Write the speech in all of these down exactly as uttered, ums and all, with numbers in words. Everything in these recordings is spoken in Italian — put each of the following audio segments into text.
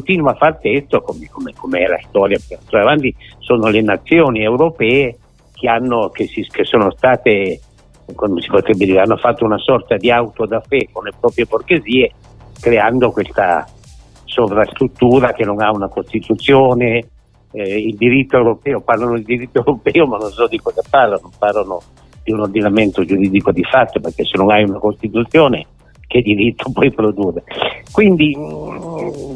continua a far testo, come, come, come è la storia più avanti, sono le nazioni europee che, hanno, che, si, che sono state, come si potrebbe dire, hanno fatto una sorta di auto da fè con le proprie borghesie, creando questa sovrastruttura che non ha una Costituzione. Eh, il diritto europeo, parlano di diritto europeo ma non so di cosa parlano, parlano di un ordinamento giuridico di fatto, perché se non hai una Costituzione che diritto puoi produrre? Quindi mh,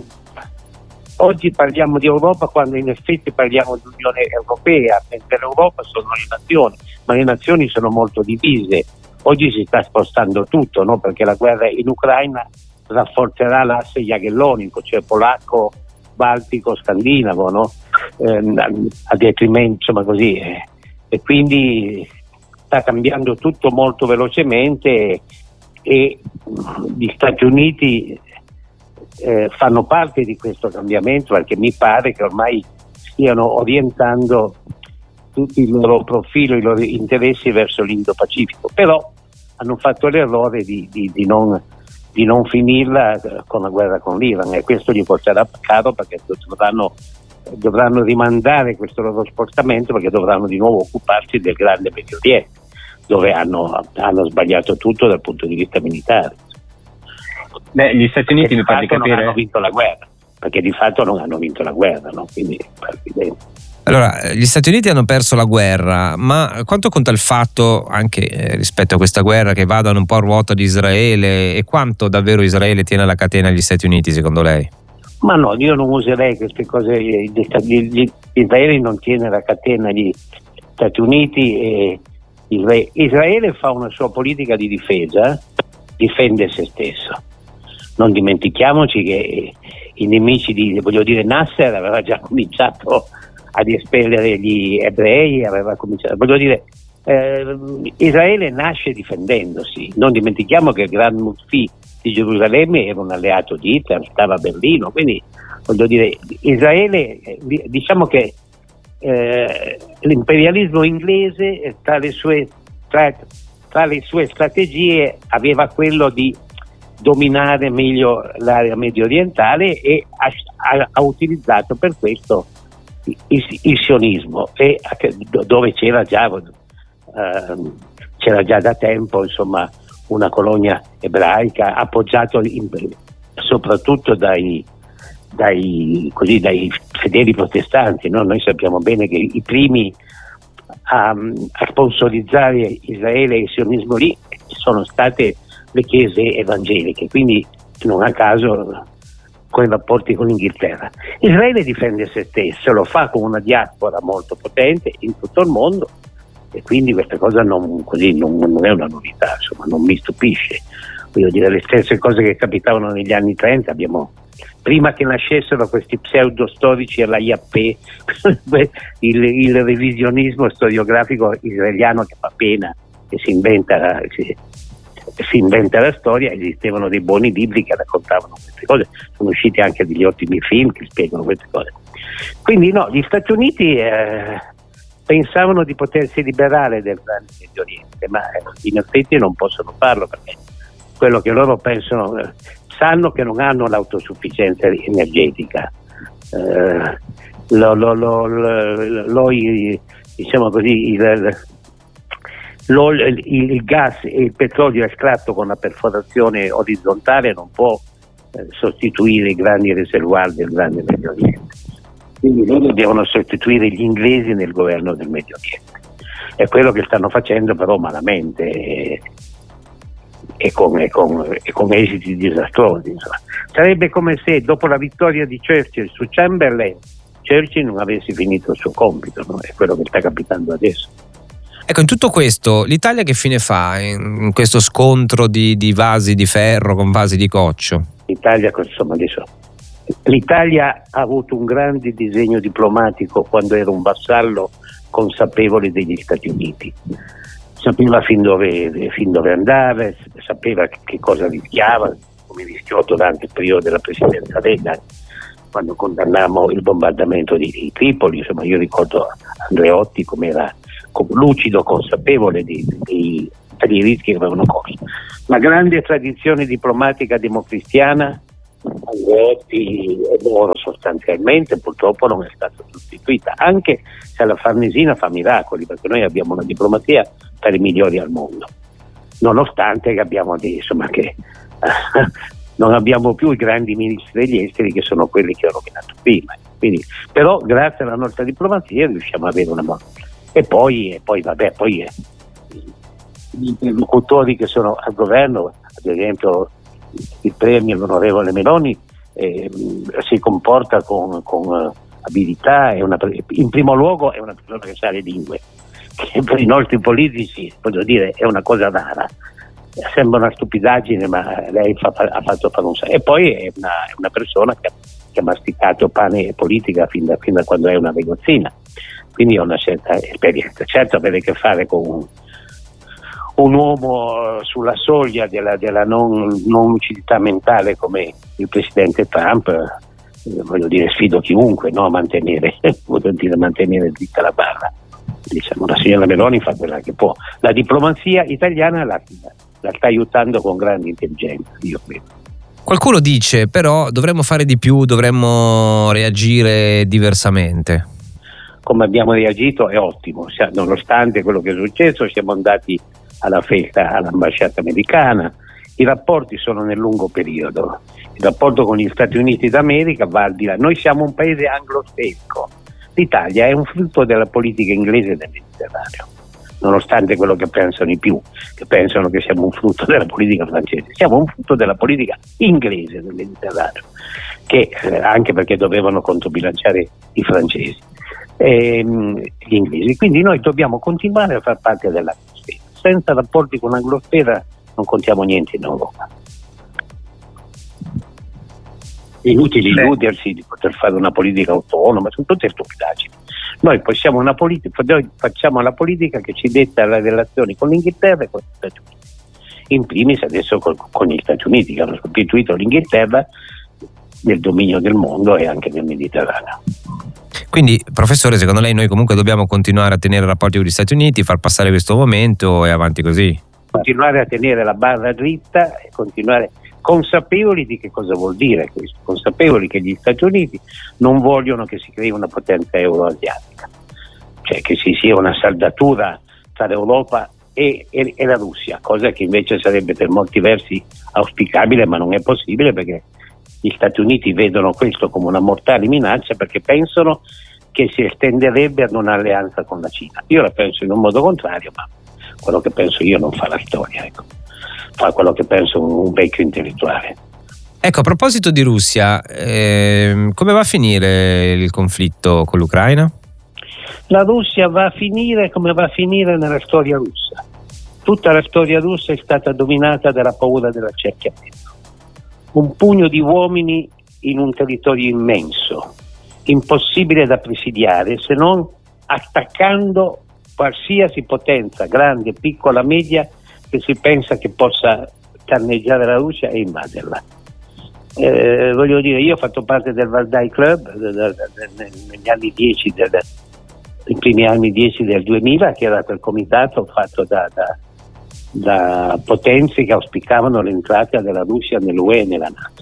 oggi parliamo di Europa quando in effetti parliamo di Unione Europea, mentre l'Europa sono le nazioni, ma le nazioni sono molto divise. Oggi si sta spostando tutto, no? Perché la guerra in Ucraina rafforzerà l'asse jagellonico, cioè polacco, baltico, scandinavo, no? Eh, a detrimento, insomma, così, eh. E quindi sta cambiando tutto molto velocemente e, e gli Stati Uniti eh, fanno parte di questo cambiamento, perché mi pare che ormai stiano orientando tutti il loro profilo, i loro interessi verso l'Indo-Pacifico, però hanno fatto l'errore di, di, di non di non finirla con la guerra con l'Iran, e questo gli porterà caro, perché dovranno, dovranno rimandare questo loro spostamento, perché dovranno di nuovo occuparsi del grande Medio Oriente, dove hanno, hanno sbagliato tutto dal punto di vista militare. Beh, gli Stati Uniti mi pare di capire non hanno vinto la guerra, perché di fatto non hanno vinto la guerra, no? Quindi allora, gli Stati Uniti hanno perso la guerra, ma quanto conta il fatto, anche eh, rispetto a questa guerra, che vadano un po' a ruota di Israele, e quanto davvero Israele tiene la catena agli Stati Uniti, secondo lei? Ma no, io non userei queste cose. Israele non tiene la catena agli Stati Uniti, e Israele, Israele fa una sua politica di difesa, difende se stesso. Non dimentichiamoci che i nemici di, voglio dire, Nasser aveva già cominciato ad espellere gli ebrei, aveva cominciato, voglio dire, eh, Israele nasce difendendosi. Non dimentichiamo che il Gran Mufti di Gerusalemme era un alleato di Hitler, stava a Berlino, quindi voglio dire, Israele, diciamo che eh, l'imperialismo inglese tra le sue tra, tra le sue strategie aveva quello di dominare meglio l'area medio orientale, e ha, ha, ha utilizzato per questo il, il sionismo, e dove c'era già eh, c'era già da tempo, insomma, una colonia ebraica appoggiato in, soprattutto dai dai, così, dai fedeli protestanti, no? Noi sappiamo bene che i primi a, a sponsorizzare Israele e il sionismo lì sono state le chiese evangeliche, quindi non a caso con i rapporti con l'Inghilterra. Israele difende se stesso, lo fa con una diaspora molto potente in tutto il mondo, e quindi questa cosa non, così, non, non è una novità, insomma, non mi stupisce. Voglio dire, le stesse cose che capitavano negli anni trenta, abbiamo, prima che nascessero questi pseudo storici alla I A P, il, il revisionismo storiografico israeliano che fa pena, che si inventa, si, si inventa la storia. Esistevano dei buoni libri che raccontavano queste cose, sono usciti anche degli ottimi film che spiegano queste cose. Quindi no, gli Stati Uniti eh, pensavano di potersi liberare del grande Medio Oriente, ma eh, in effetti non possono farlo, perché quello che loro pensano, eh, sanno che non hanno l'autosufficienza energetica. Eh, lo, lo, lo, lo, lo, diciamo così, il, lo, il, il gas e il petrolio estratto con la perforazione orizzontale non può eh, sostituire i grandi reservoir del grande Medio Oriente. Quindi loro devono sostituire gli inglesi nel governo del Medio Oriente. È quello che stanno facendo, però malamente, e, e, con, e, con, e con esiti disastrosi. Insomma. Sarebbe come se dopo la vittoria di Churchill su Chamberlain, Churchill non avesse finito il suo compito, no? È quello che sta capitando adesso. Ecco, in tutto questo l'Italia che fine fa in questo scontro di, di vasi di ferro con vasi di coccio? L'Italia, insomma, adesso l'Italia ha avuto un grande disegno diplomatico quando era un vassallo consapevole degli Stati Uniti. Sapeva fin dove, fin dove andare, sapeva che cosa rischiava, come rischiò durante il periodo della presidenza Reagan, quando condannammo il bombardamento di, di Tripoli. Insomma, io ricordo Andreotti come era lucido, consapevole di, di, dei rischi che avevano corso. La grande tradizione diplomatica democristiana Andreotti e Moro sostanzialmente, purtroppo non è stata sostituita, anche se la Farnesina fa miracoli, perché noi abbiamo una diplomazia tra i migliori al mondo, nonostante che abbiamo dei, insomma che non abbiamo più i grandi ministri degli esteri che sono quelli che ho nominato prima. Quindi, però grazie alla nostra diplomazia riusciamo ad avere una mossa. E poi, e poi vabbè, poi eh, gli interlocutori che sono al governo, ad esempio il premier, l'onorevole Meloni, eh, si comporta con, con abilità, è una, in primo luogo è una persona che sa le lingue, che per i nostri politici, voglio dire, è una cosa rara. Sembra una stupidaggine, ma lei fa, ha fatto fare un sacco. E poi è una, è una persona che, che ha masticato pane e politica fin da, fin da quando è una ragazzina, quindi ha una certa esperienza. Certo, avere a che fare con un, un uomo sulla soglia della, della non, non lucidità mentale come il presidente Trump, eh, voglio dire, sfido chiunque, no, a mantenere, voglio dire, mantenere dritta la barra. Diciamo, la signora Meloni fa quella che può. La diplomazia italiana la, la sta aiutando con grande intelligenza, io credo. Qualcuno dice però dovremmo fare di più, dovremmo reagire diversamente. Come abbiamo reagito è ottimo, nonostante quello che è successo siamo andati alla festa all'ambasciata americana. I rapporti sono nel lungo periodo, il rapporto con gli Stati Uniti d'America va al di là. Noi siamo un paese anglofono, l'Italia è un frutto della politica inglese del Mediterraneo, nonostante quello che pensano i più, che pensano che siamo un frutto della politica francese. Siamo un frutto della politica inglese del Mediterraneo, che eh, anche perché dovevano controbilanciare i francesi e gli inglesi. Quindi noi dobbiamo continuare a far parte dell'anglosfera. Senza rapporti con l'anglosfera non contiamo niente in Europa. È inutile illudersi di poter fare una politica autonoma, sono tutte stupidaggini. Noi possiamo una politica, noi facciamo la politica che ci detta le relazioni con l'Inghilterra e con gli Stati Uniti. In primis adesso con, con gli Stati Uniti, che hanno sostituito l'Inghilterra nel dominio del mondo e anche nel Mediterraneo. Quindi, professore, secondo lei noi comunque dobbiamo continuare a tenere rapporti con gli Stati Uniti, far passare questo momento e avanti così? Continuare a tenere la barra dritta e continuare consapevoli di che cosa vuol dire questo, consapevoli che gli Stati Uniti non vogliono che si crei una potenza euroasiatica, cioè che ci sia una saldatura tra l'Europa e, e, e la Russia, cosa che invece sarebbe per molti versi auspicabile, ma non è possibile perché gli Stati Uniti vedono questo come una mortale minaccia, perché pensano che si estenderebbe ad un'alleanza con la Cina. Io la penso in un modo contrario, ma quello che penso io non fa la storia, ecco. Fa quello che penso un vecchio intellettuale. Ecco, a proposito di Russia, eh, come va a finire il conflitto con l'Ucraina? La Russia va a finire come va a finire nella storia russa. Tutta la storia russa è stata dominata dalla paura dell'accerchiamento. Un pugno di uomini in un territorio immenso, impossibile da presidiare se non attaccando qualsiasi potenza, grande, piccola, media, che si pensa che possa canneggiare la Russia e invaderla. Eh, voglio dire, io ho fatto parte del Valdai Club de, de, de, de, negli anni dieci, del, i primi anni dieci del duemila, che era quel comitato fatto da, da, da potenze che auspicavano l'entrata della Russia nell'U E e nella NATO.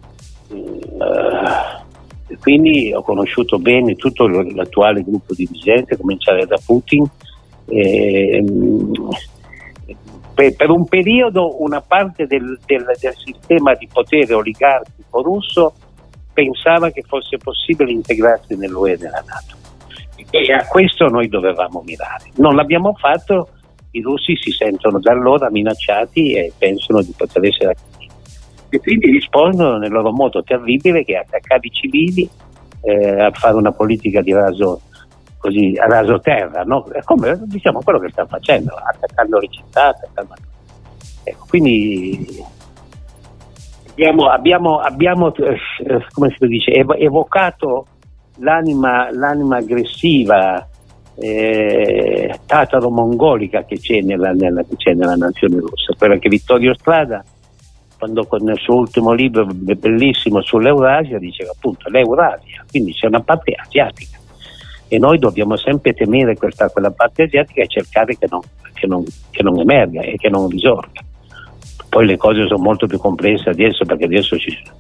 Uh, quindi ho conosciuto bene tutto l'attuale gruppo dirigente, a cominciare da Putin. Eh, per, per un periodo una parte del, del, del sistema di potere oligarchico russo pensava che fosse possibile integrarsi nell'U E e nella NATO, e a questo noi dovevamo mirare. Non l'abbiamo fatto, i russi si sentono da allora minacciati e pensano di poter essere attivi, e quindi rispondono nel loro modo terribile, che è attaccare i civili, eh, a fare una politica di raso così a raso terra, no? Come diciamo quello che sta facendo, attaccando le città, attaccando... Ecco, quindi abbiamo, abbiamo, abbiamo eh, come si dice, ev- evocato l'anima, l'anima aggressiva eh, tataro-mongolica che c'è nella, nella, che c'è nella nazione russa, quella che Vittorio Strada, quando con il suo ultimo libro bellissimo sull'Eurasia, diceva appunto l'Eurasia, quindi c'è una parte asiatica. E noi dobbiamo sempre temere questa, quella parte asiatica e cercare che non, che, non, che non emerga e che non risorga. Poi le cose sono molto più complesse adesso, perché adesso ci,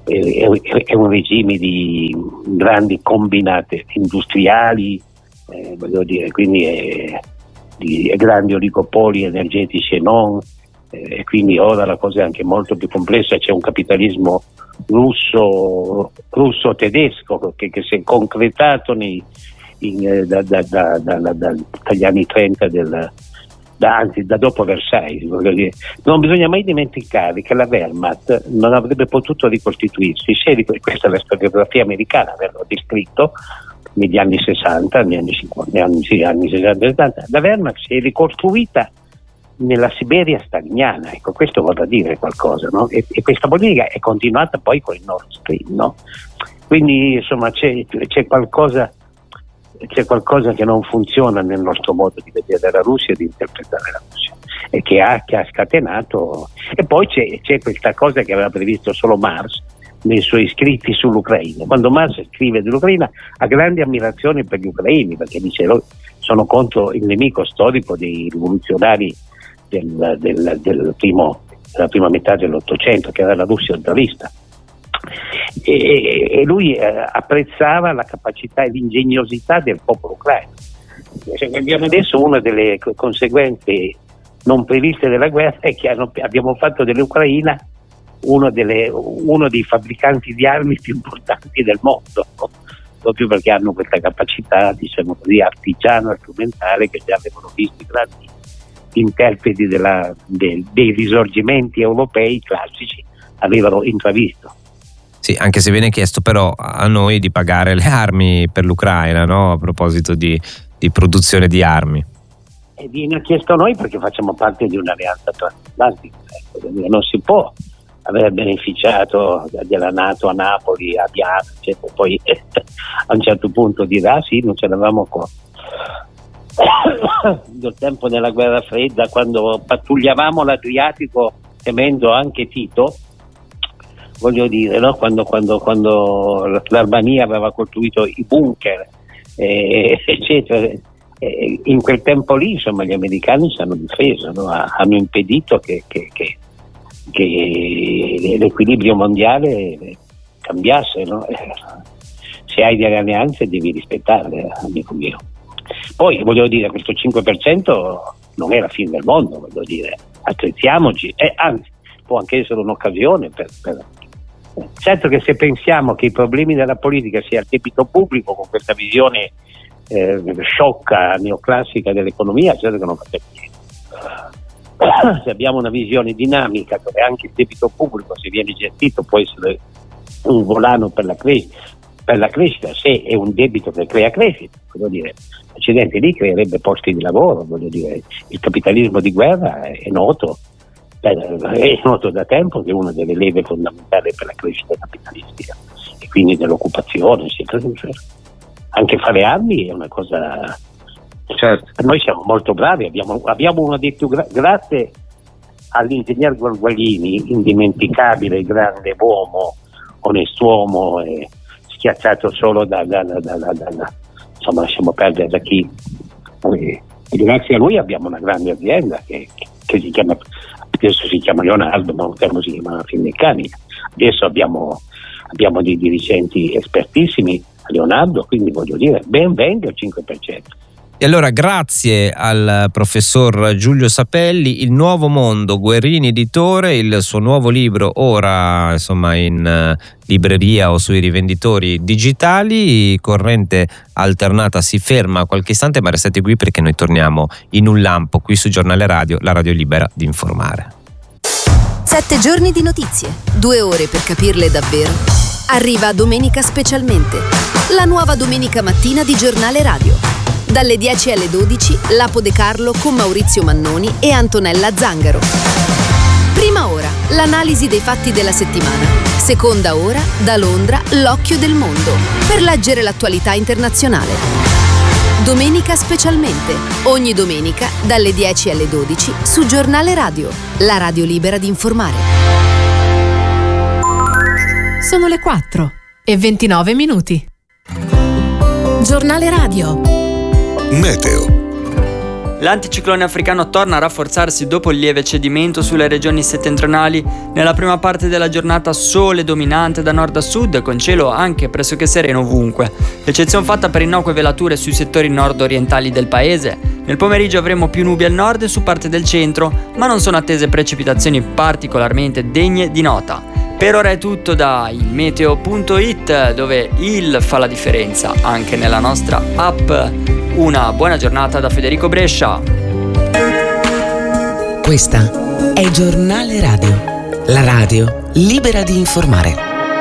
è, è un regime di grandi combinate industriali, eh, voglio dire, quindi è, di è grandi oligopoli energetici e non, eh, e quindi ora la cosa è anche molto più complessa. C'è un capitalismo russo, russo tedesco che, che si è concretato nei, in, da, da, da, da, da, dagli anni trenta del Da, anzi da dopo Versailles, voglio dire. Non bisogna mai dimenticare che la Wehrmacht non avrebbe potuto ricostituirsi se, questa è la storiografia americana, averlo descritto negli anni sessanta, negli anni cinquanta, negli anni, sì, anni sessanta settanta. La Wehrmacht si è ricostruita nella Siberia staliniana, ecco, questo vorrà dire qualcosa, no? E, e questa politica è continuata poi con il Nord Stream, no? Quindi insomma c'è, c'è qualcosa c'è qualcosa che non funziona nel nostro modo di vedere la Russia e di interpretare la Russia, e che ha, che ha scatenato. E poi c'è, c'è questa cosa che aveva previsto solo Marx nei suoi scritti sull'Ucraina. Quando Marx scrive dell'Ucraina ha grande ammirazione per gli ucraini, perché dice loro sono contro il nemico storico dei rivoluzionari del, del, del primo, della prima metà dell'Ottocento, che era la Russia zarista. E, e lui eh, apprezzava la capacità e l'ingegnosità del popolo ucraino. Cioè, abbiamo adesso una delle conseguenze non previste della guerra è che hanno, abbiamo fatto dell'Ucraina uno, delle, uno dei fabbricanti di armi più importanti del mondo, proprio perché hanno questa capacità, diciamo così, artigiana, strumentale, che già avevano visto i grandi interpreti della, de, dei risorgimenti europei classici avevano intravisto. Sì, anche se viene chiesto però a noi di pagare le armi per l'Ucraina, no? A proposito di, di produzione di armi. E viene chiesto a noi perché facciamo parte di un'alleanza transatlantica. Non si può aver beneficiato della NATO a Napoli, a Biana, eccetera. Poi eh, a un certo punto dirà ah, sì, non ce l'avevamo con del tempo della guerra fredda, quando pattugliavamo l'Adriatico temendo anche Tito. Voglio dire, no? quando, quando, quando l'Albania aveva costruito i bunker, eh, eccetera, eh, in quel tempo lì, insomma, gli americani si hanno difeso, no? Hanno impedito che, che, che, che l'equilibrio mondiale cambiasse, no? Se hai delle alleanze devi rispettarle, amico mio. Poi voglio dire, questo cinque per cento non è la fine del mondo, voglio dire, attrezziamoci, eh, anzi può anche essere un'occasione per, per certo che se pensiamo che i problemi della politica sia il debito pubblico, con questa visione eh, sciocca, neoclassica dell'economia, certo che non facciamo niente. Se abbiamo una visione dinamica dove anche il debito pubblico, se viene gestito, può essere un volano per la crescita, per la crescita, se è un debito che crea crescita, voglio dire, l'Occidente lì creerebbe posti di lavoro, voglio dire, il capitalismo di guerra è, è noto. È noto da tempo che è una delle leve fondamentali per la crescita capitalistica e quindi dell'occupazione, anche fare armi è una cosa, certo. Noi siamo molto bravi, abbiamo, abbiamo uno dei più gra- grazie all'ingegner Gualgualini, indimenticabile, grande uomo, onest'uomo, e schiacciato solo da, da, da, da, da, da insomma lasciamo perdere da chi, e grazie a lui abbiamo una grande azienda che, che, che si chiama adesso si chiama Leonardo, ma un tempo si chiamava Finmeccanica. Adesso abbiamo, abbiamo dei dirigenti espertissimi a Leonardo, quindi voglio dire, ben venga il cinque per cento. E allora grazie al professor Giulio Sapelli, Il Nuovo Mondo, Guerrini Editore, il suo nuovo libro ora insomma in libreria o sui rivenditori digitali. Corrente Alternata si ferma qualche istante, ma restate qui perché noi torniamo in un lampo qui su Giornale Radio, la radio libera di informare. Sette giorni di notizie, due ore per capirle davvero. Arriva Domenica Specialmente, la nuova domenica mattina di Giornale Radio. Dalle dieci alle dodici, Lapo De Carlo con Maurizio Mannoni e Antonella Zangaro. Prima ora, l'analisi dei fatti della settimana. Seconda ora, da Londra, l'occhio del mondo, per leggere l'attualità internazionale. Domenica Specialmente, ogni domenica dalle dieci alle dodici su Giornale Radio, la radio libera di informare. Sono le quattro e ventinove minuti. Giornale Radio. Meteo. L'anticiclone africano torna a rafforzarsi dopo il lieve cedimento sulle regioni settentrionali. Nella prima parte della giornata sole dominante da nord a sud, con cielo anche pressoché sereno ovunque. Eccezione fatta per innocue velature sui settori nord-orientali del paese. Nel pomeriggio avremo più nubi al nord e su parte del centro, ma non sono attese precipitazioni particolarmente degne di nota. Per ora è tutto da il meteo punto it, dove il fa la differenza anche nella nostra app. Una buona giornata da Federico Brescia. Questa è Giornale Radio, la radio libera di informare.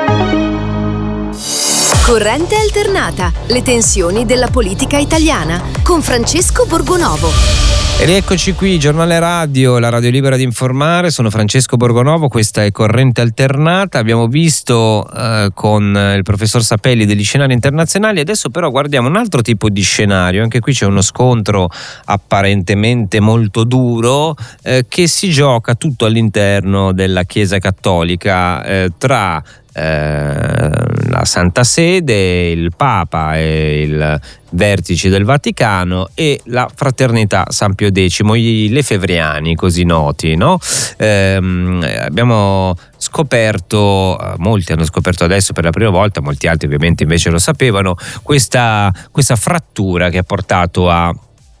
Corrente alternata, le tensioni della politica italiana, con Francesco Borgonovo. E rieccoci qui, Giornale Radio, la radio libera di informare. Sono Francesco Borgonovo, questa è Corrente alternata. Abbiamo visto eh, con il professor Sapelli degli scenari internazionali, adesso però guardiamo un altro tipo di scenario. Anche qui c'è uno scontro apparentemente molto duro eh, che si gioca tutto all'interno della Chiesa Cattolica eh, tra Eh, la Santa Sede, il Papa e il vertice del Vaticano e la Fraternità San Pio X, i lefevriani così noti, no? Eh, abbiamo scoperto, molti hanno scoperto adesso per la prima volta, molti altri ovviamente invece lo sapevano, questa, questa frattura che ha portato a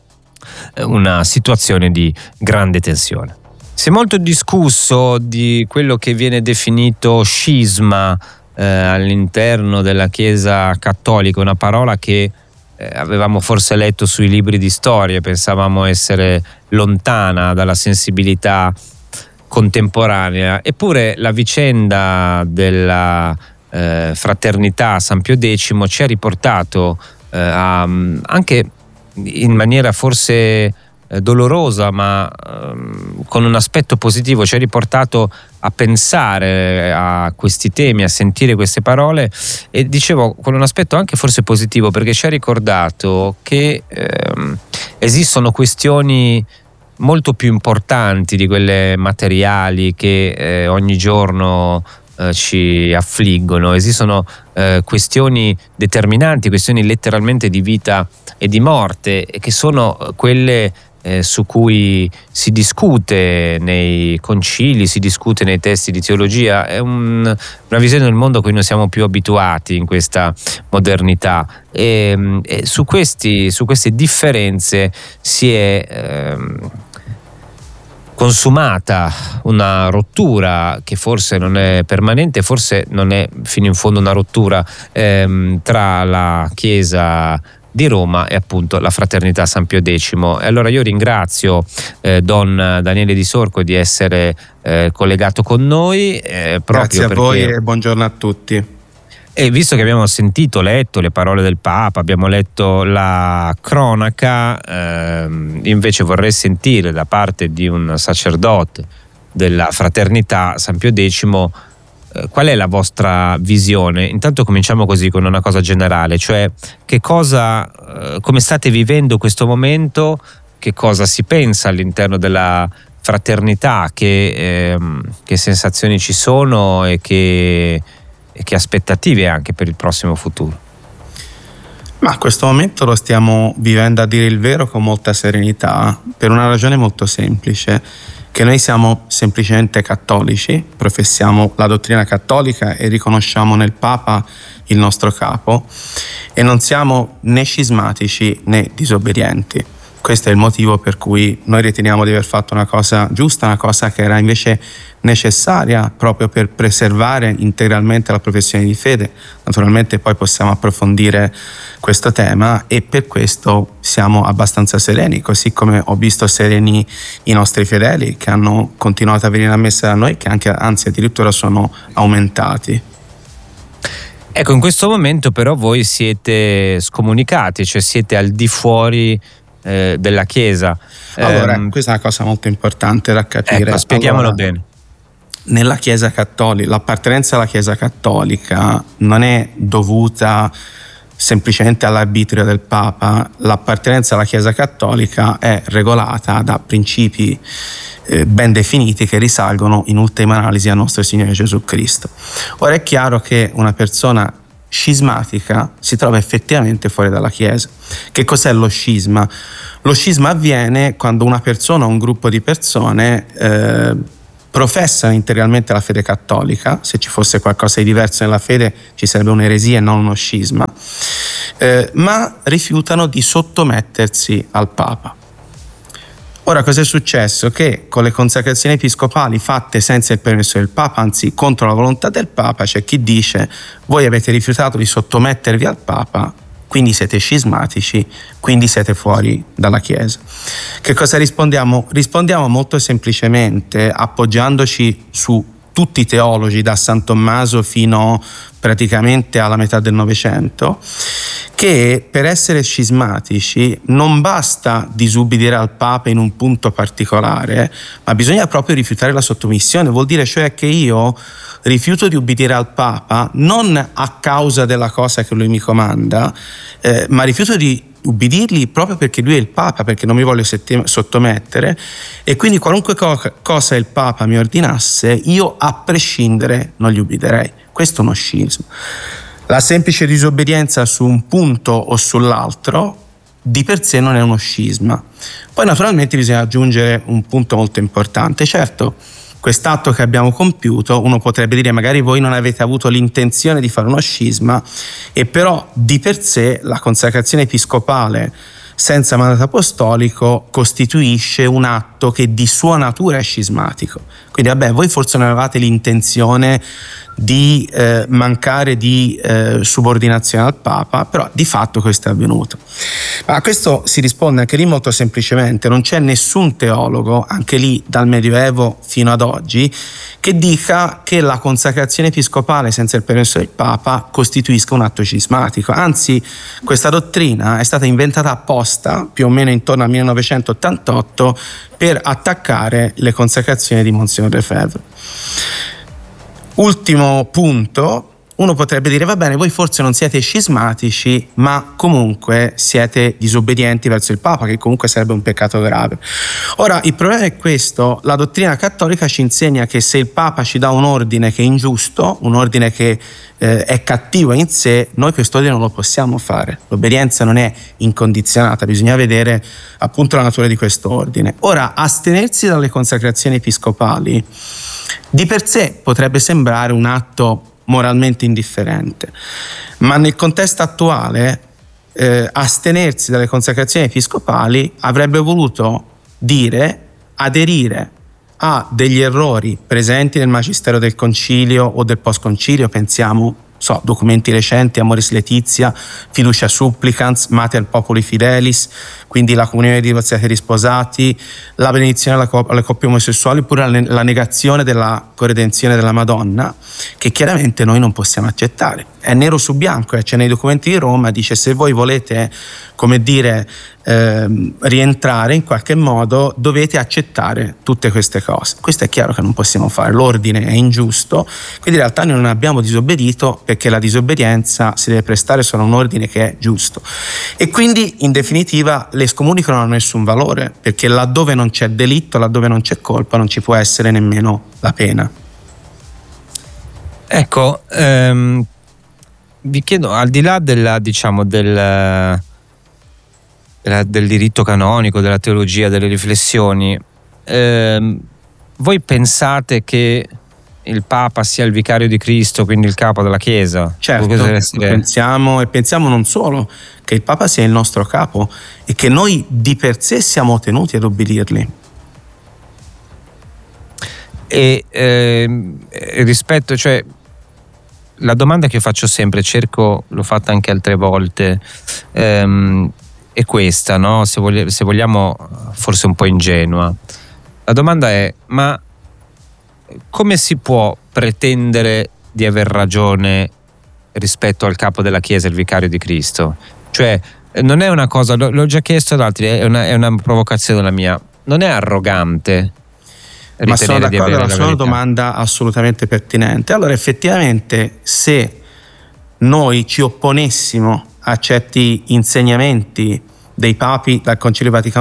una situazione di grande tensione. Si è molto discusso di quello che viene definito scisma eh, all'interno della Chiesa Cattolica, una parola che eh, avevamo forse letto sui libri di storia, pensavamo essere lontana dalla sensibilità contemporanea. Eppure la vicenda della eh, Fraternità San Pio X ci ha riportato eh, a, anche in maniera forse dolorosa ma ehm, con un aspetto positivo, ci ha riportato a pensare a questi temi, a sentire queste parole, e dicevo con un aspetto anche forse positivo, perché ci ha ricordato che ehm, esistono questioni molto più importanti di quelle materiali che eh, ogni giorno eh, ci affliggono. Esistono eh, questioni determinanti, questioni letteralmente di vita e di morte, che sono quelle Eh, su cui si discute nei concili, si discute nei testi di teologia. È un, una visione del mondo a cui non siamo più abituati in questa modernità, e, e su, questi, su queste differenze si è ehm, consumata una rottura che forse non è permanente, forse non è fino in fondo una rottura ehm, tra la Chiesa di Roma e appunto la Fraternità San Pio X. E allora io ringrazio eh, Don Daniele Di Sorco di essere eh, collegato con noi. Eh, proprio Grazie a perché... voi e buongiorno a tutti. E visto che abbiamo sentito, letto le parole del Papa, abbiamo letto la cronaca, ehm, invece vorrei sentire da parte di un sacerdote della Fraternità San Pio X qual è la vostra visione. Intanto cominciamo così con una cosa generale, cioè che cosa, come state vivendo questo momento, che cosa si pensa all'interno della fraternità, che, ehm, che sensazioni ci sono e che, e che aspettative anche per il prossimo futuro. Ma questo momento lo stiamo vivendo, a dire il vero, con molta serenità, per una ragione molto semplice, che noi siamo semplicemente cattolici, professiamo la dottrina cattolica e riconosciamo nel Papa il nostro capo, e non siamo né scismatici né disobbedienti. Questo è il motivo per cui noi riteniamo di aver fatto una cosa giusta, una cosa che era invece necessaria proprio per preservare integralmente la professione di fede. Naturalmente poi possiamo approfondire questo tema, e per questo siamo abbastanza sereni, così come ho visto sereni i nostri fedeli che hanno continuato a venire a messa da noi, che anche anzi addirittura sono aumentati. Ecco, in questo momento però voi siete scomunicati, cioè siete al di fuori eh, della Chiesa. Allora, eh, questa è una cosa molto importante da capire. Ecco, spieghiamolo allora, bene. Nella Chiesa Cattolica, l'appartenenza alla Chiesa Cattolica non è dovuta semplicemente all'arbitrio del Papa. L'appartenenza alla Chiesa Cattolica è regolata da principi eh, ben definiti che risalgono in ultima analisi al nostro Signore Gesù Cristo. Ora è chiaro che una persona scismatica si trova effettivamente fuori dalla Chiesa. Che cos'è lo scisma? Lo scisma avviene quando una persona o un gruppo di persone eh, professano integralmente la fede cattolica. Se ci fosse qualcosa di diverso nella fede ci sarebbe un'eresia e non uno scisma, eh, ma rifiutano di sottomettersi al Papa. Ora, cosa è successo? Che con le consacrazioni episcopali fatte senza il permesso del Papa, anzi contro la volontà del Papa, c'è chi dice: voi avete rifiutato di sottomettervi al Papa, quindi siete scismatici, quindi siete fuori dalla Chiesa. Che cosa rispondiamo? Rispondiamo molto semplicemente, appoggiandoci su tutti i teologi, da San Tommaso fino praticamente alla metà del Novecento, che per essere scismatici non basta disubbidire al Papa in un punto particolare, ma bisogna proprio rifiutare la sottomissione. Vuol dire cioè che io rifiuto di ubbidire al Papa non a causa della cosa che lui mi comanda, eh, ma rifiuto di ubbidirgli proprio perché lui è il Papa, perché non mi voglio sottomettere, e quindi qualunque co- cosa il Papa mi ordinasse, io a prescindere non gli ubbiderei. Questo è uno scisma. La semplice disobbedienza su un punto o sull'altro di per sé non è uno scisma. Poi naturalmente bisogna aggiungere un punto molto importante. Certo, quest'atto che abbiamo compiuto, uno potrebbe dire magari voi non avete avuto l'intenzione di fare uno scisma, e però di per sé la consacrazione episcopale senza mandato apostolico costituisce un atto che di sua natura è scismatico. Quindi vabbè, voi forse non avevate l'intenzione di eh, mancare di eh, subordinazione al Papa, però di fatto questo è avvenuto. Ma a questo si risponde anche lì molto semplicemente: non c'è nessun teologo, anche lì dal Medioevo fino ad oggi, che dica che la consacrazione episcopale senza il permesso del Papa costituisca un atto scismatico. Anzi, questa dottrina è stata inventata apposta più o meno intorno al millenovecentottantotto per attaccare le consacrazioni di Monsignor Lefebvre. Ultimo punto, uno potrebbe dire va bene, voi forse non siete scismatici, ma comunque siete disobbedienti verso il Papa, che comunque sarebbe un peccato grave. Ora, il problema è questo: la dottrina cattolica ci insegna che se il Papa ci dà un ordine che è ingiusto, un ordine che eh, è cattivo in sé, noi quest'ordine non lo possiamo fare. L'obbedienza non è incondizionata, bisogna vedere appunto la natura di questo ordine. Ora, astenersi dalle consacrazioni episcopali di per sé potrebbe sembrare un atto moralmente indifferente, ma nel contesto attuale eh, astenersi dalle consacrazioni episcopali avrebbe voluto dire aderire a degli errori presenti nel magistero del concilio o del post concilio. Pensiamo, so, documenti recenti, Amoris Laetitia, Fiducia Supplicans, Mater Populi Fidelis, quindi la comunione dei divorziati e risposati, la benedizione alle, cop- alle coppie omosessuali, oppure la, la negazione della corredenzione della Madonna, che chiaramente noi non possiamo accettare. È nero su bianco, eh, c'è nei documenti di Roma, dice: se voi volete, come dire, ehm, rientrare in qualche modo, dovete accettare tutte queste cose. Questo è chiaro che non possiamo fare, l'ordine è ingiusto, quindi in realtà noi non abbiamo disobbedito, perché la disobbedienza si deve prestare solo a un ordine che è giusto. E quindi, in definitiva, le scomuniche non hanno nessun valore, perché laddove non c'è delitto, laddove non c'è colpa, non ci può essere nemmeno la pena. Ecco, ehm, vi chiedo, al di là della, diciamo, del, della, del diritto canonico, della teologia, delle riflessioni, ehm, voi pensate che il Papa sia il vicario di Cristo, quindi il capo della Chiesa? Certo, essere... pensiamo, e pensiamo non solo che il Papa sia il nostro capo, e che noi di per sé siamo tenuti ad obbedirgli. E eh, rispetto, cioè, la domanda che io faccio sempre, cerco, l'ho fatta anche altre volte, ehm, è questa, no? Se, voglia, se vogliamo, forse un po' ingenua. La domanda è: ma come si può pretendere di aver ragione rispetto al capo della Chiesa, il vicario di Cristo? Cioè, non è una cosa, l'ho già chiesto ad altri, è una, è una provocazione la mia, non è arrogante? Ma sono d'accordo, è una domanda assolutamente pertinente. Allora, effettivamente, se noi ci opponessimo a certi insegnamenti dei papi dal Concilio Vaticano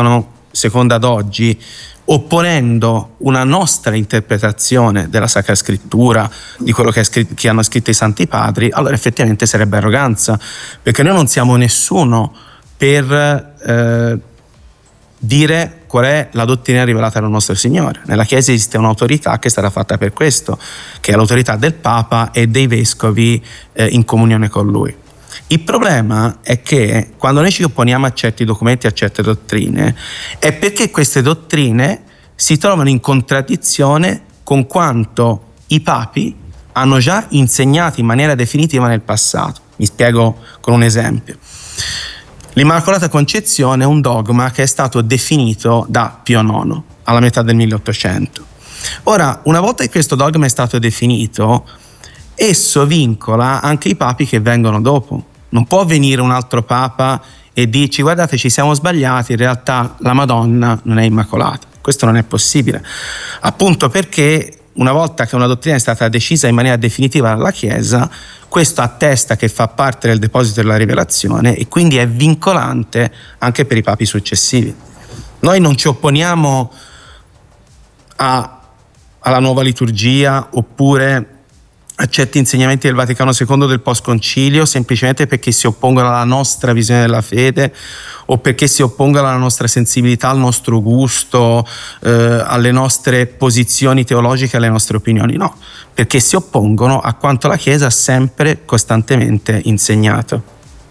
secondo ad oggi, opponendo una nostra interpretazione della Sacra Scrittura, di quello che, scritto, che hanno scritto i Santi Padri, allora effettivamente sarebbe arroganza, perché noi non siamo nessuno per eh, dire qual è la dottrina rivelata dal nostro Signore. Nella Chiesa esiste un'autorità che è stata fatta per questo, che è l'autorità del Papa e dei Vescovi eh, in comunione con Lui. Il problema è che quando noi ci opponiamo a certi documenti, a certe dottrine, è perché queste dottrine si trovano in contraddizione con quanto i papi hanno già insegnato in maniera definitiva nel passato. Mi spiego con un esempio. L'Immacolata Concezione è un dogma che è stato definito da Pio nono alla metà del milleottocento. Ora, una volta che questo dogma è stato definito, esso vincola anche i papi che vengono dopo. Non può venire un altro papa e dirci: guardate, ci siamo sbagliati, in realtà la Madonna non è immacolata. Questo non è possibile, appunto perché una volta che una dottrina è stata decisa in maniera definitiva dalla Chiesa, questo attesta che fa parte del deposito della rivelazione e quindi è vincolante anche per i papi successivi. Noi non ci opponiamo a, alla nuova liturgia oppure a certi insegnamenti del Vaticano secondo del post-concilio semplicemente perché si oppongono alla nostra visione della fede o perché si oppongono alla nostra sensibilità, al nostro gusto, eh, alle nostre posizioni teologiche, alle nostre opinioni. No, perché si oppongono a quanto la Chiesa ha sempre costantemente insegnato.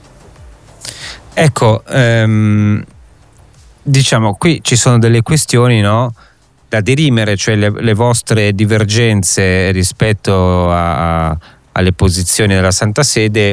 Ecco, ehm, diciamo, qui ci sono delle questioni, no, da dirimere, cioè le, le vostre divergenze rispetto a, a, alle posizioni della Santa Sede.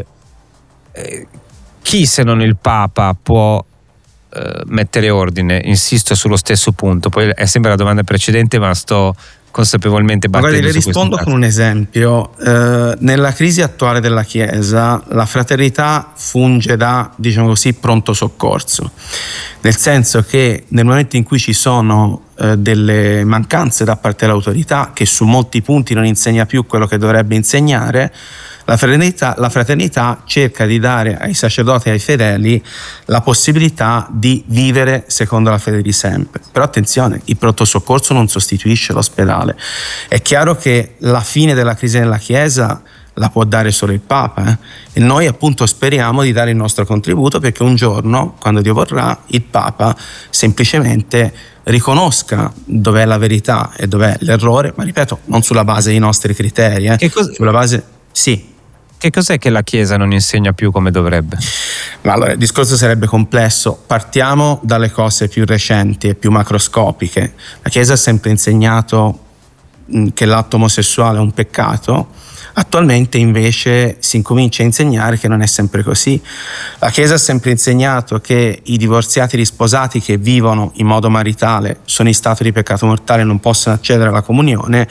Eh, chi se non il Papa può eh, mettere ordine? Insisto sullo stesso punto, poi è sempre la domanda precedente, ma sto consapevolmente battendo. Guardi, le su rispondo con un esempio. Eh, nella crisi attuale della Chiesa la fraternità funge da, diciamo così, pronto soccorso, nel senso che nel momento in cui ci sono eh, delle mancanze da parte dell'autorità, che su molti punti non insegna più quello che dovrebbe insegnare, la fraternità, la fraternità cerca di dare ai sacerdoti e ai fedeli la possibilità di vivere secondo la fede di sempre. Però attenzione, il pronto soccorso non sostituisce l'ospedale. È chiaro che la fine della crisi nella Chiesa la può dare solo il Papa, eh? E noi appunto speriamo di dare il nostro contributo perché un giorno, quando Dio vorrà, il Papa semplicemente riconosca dov'è la verità e dov'è l'errore, ma ripeto, non sulla base dei nostri criteri, eh? Che cos- sulla base... Sì. Che cos'è che la Chiesa non insegna più come dovrebbe? Ma allora, il discorso sarebbe complesso. Partiamo dalle cose più recenti e più macroscopiche. La Chiesa ha sempre insegnato che l'atto omosessuale è un peccato. Attualmente invece si incomincia a insegnare che non è sempre così. La Chiesa ha sempre insegnato che i divorziati risposati che vivono in modo maritale sono in stato di peccato mortale e non possono accedere alla comunione,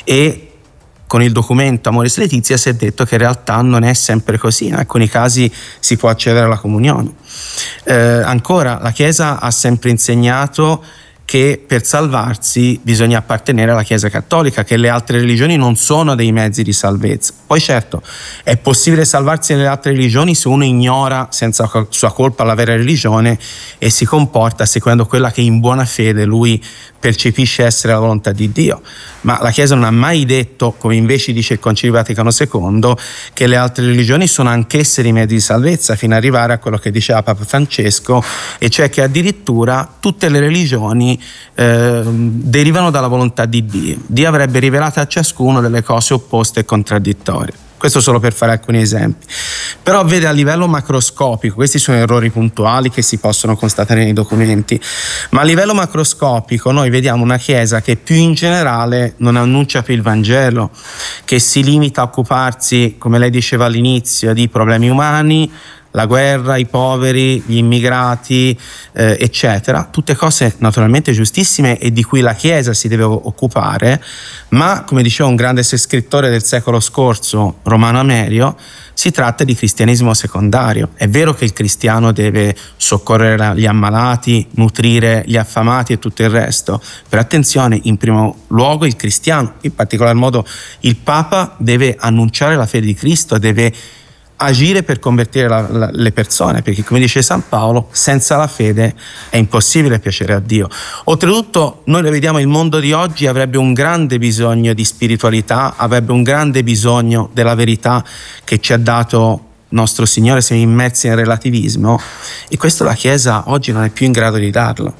e con il documento Amoris Laetitia si è detto che in realtà non è sempre così, in alcuni casi si può accedere alla comunione. Eh, ancora, la Chiesa ha sempre insegnato che per salvarsi bisogna appartenere alla Chiesa Cattolica, che le altre religioni non sono dei mezzi di salvezza. Poi certo, è possibile salvarsi nelle altre religioni se uno ignora senza sua colpa la vera religione e si comporta secondo quella che in buona fede lui percepisce essere la volontà di Dio. Ma la Chiesa non ha mai detto, come invece dice il Concilio Vaticano secondo, che le altre religioni sono anch'esse dei mezzi di salvezza, fino ad arrivare a quello che diceva Papa Francesco, e cioè che addirittura tutte le religioni eh, derivano dalla volontà di Dio. Dio avrebbe rivelato a ciascuno delle cose opposte e contraddittorie. Questo solo per fare alcuni esempi. Però vede, a livello macroscopico, questi sono errori puntuali che si possono constatare nei documenti, ma a livello macroscopico noi vediamo una Chiesa che più in generale non annuncia più il Vangelo, che si limita a occuparsi, come lei diceva all'inizio, di problemi umani, la guerra, i poveri, gli immigrati, eh, eccetera, tutte cose naturalmente giustissime e di cui la Chiesa si deve occupare, ma come diceva un grande scrittore del secolo scorso, Romano Amerio, si tratta di cristianesimo secondario. È vero che il cristiano deve soccorrere gli ammalati, nutrire gli affamati e tutto il resto, però attenzione, in primo luogo il cristiano, in particolar modo il Papa, deve annunciare la fede di Cristo, deve agire per convertire la, la, le persone, perché come dice San Paolo, senza la fede è impossibile piacere a Dio. Oltretutto noi lo vediamo, il mondo di oggi avrebbe un grande bisogno di spiritualità, avrebbe un grande bisogno della verità che ci ha dato nostro Signore. Siamo immersi nel relativismo e questo la Chiesa oggi non è più in grado di darlo.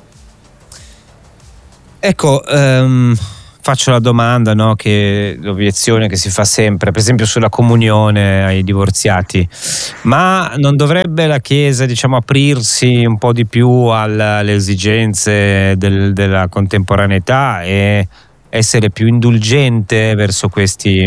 Ecco, um... faccio la domanda, no, che l'obiezione che si fa sempre, per esempio sulla comunione ai divorziati, ma non dovrebbe la Chiesa, diciamo, aprirsi un po' di più alle esigenze del, della contemporaneità e essere più indulgente verso questi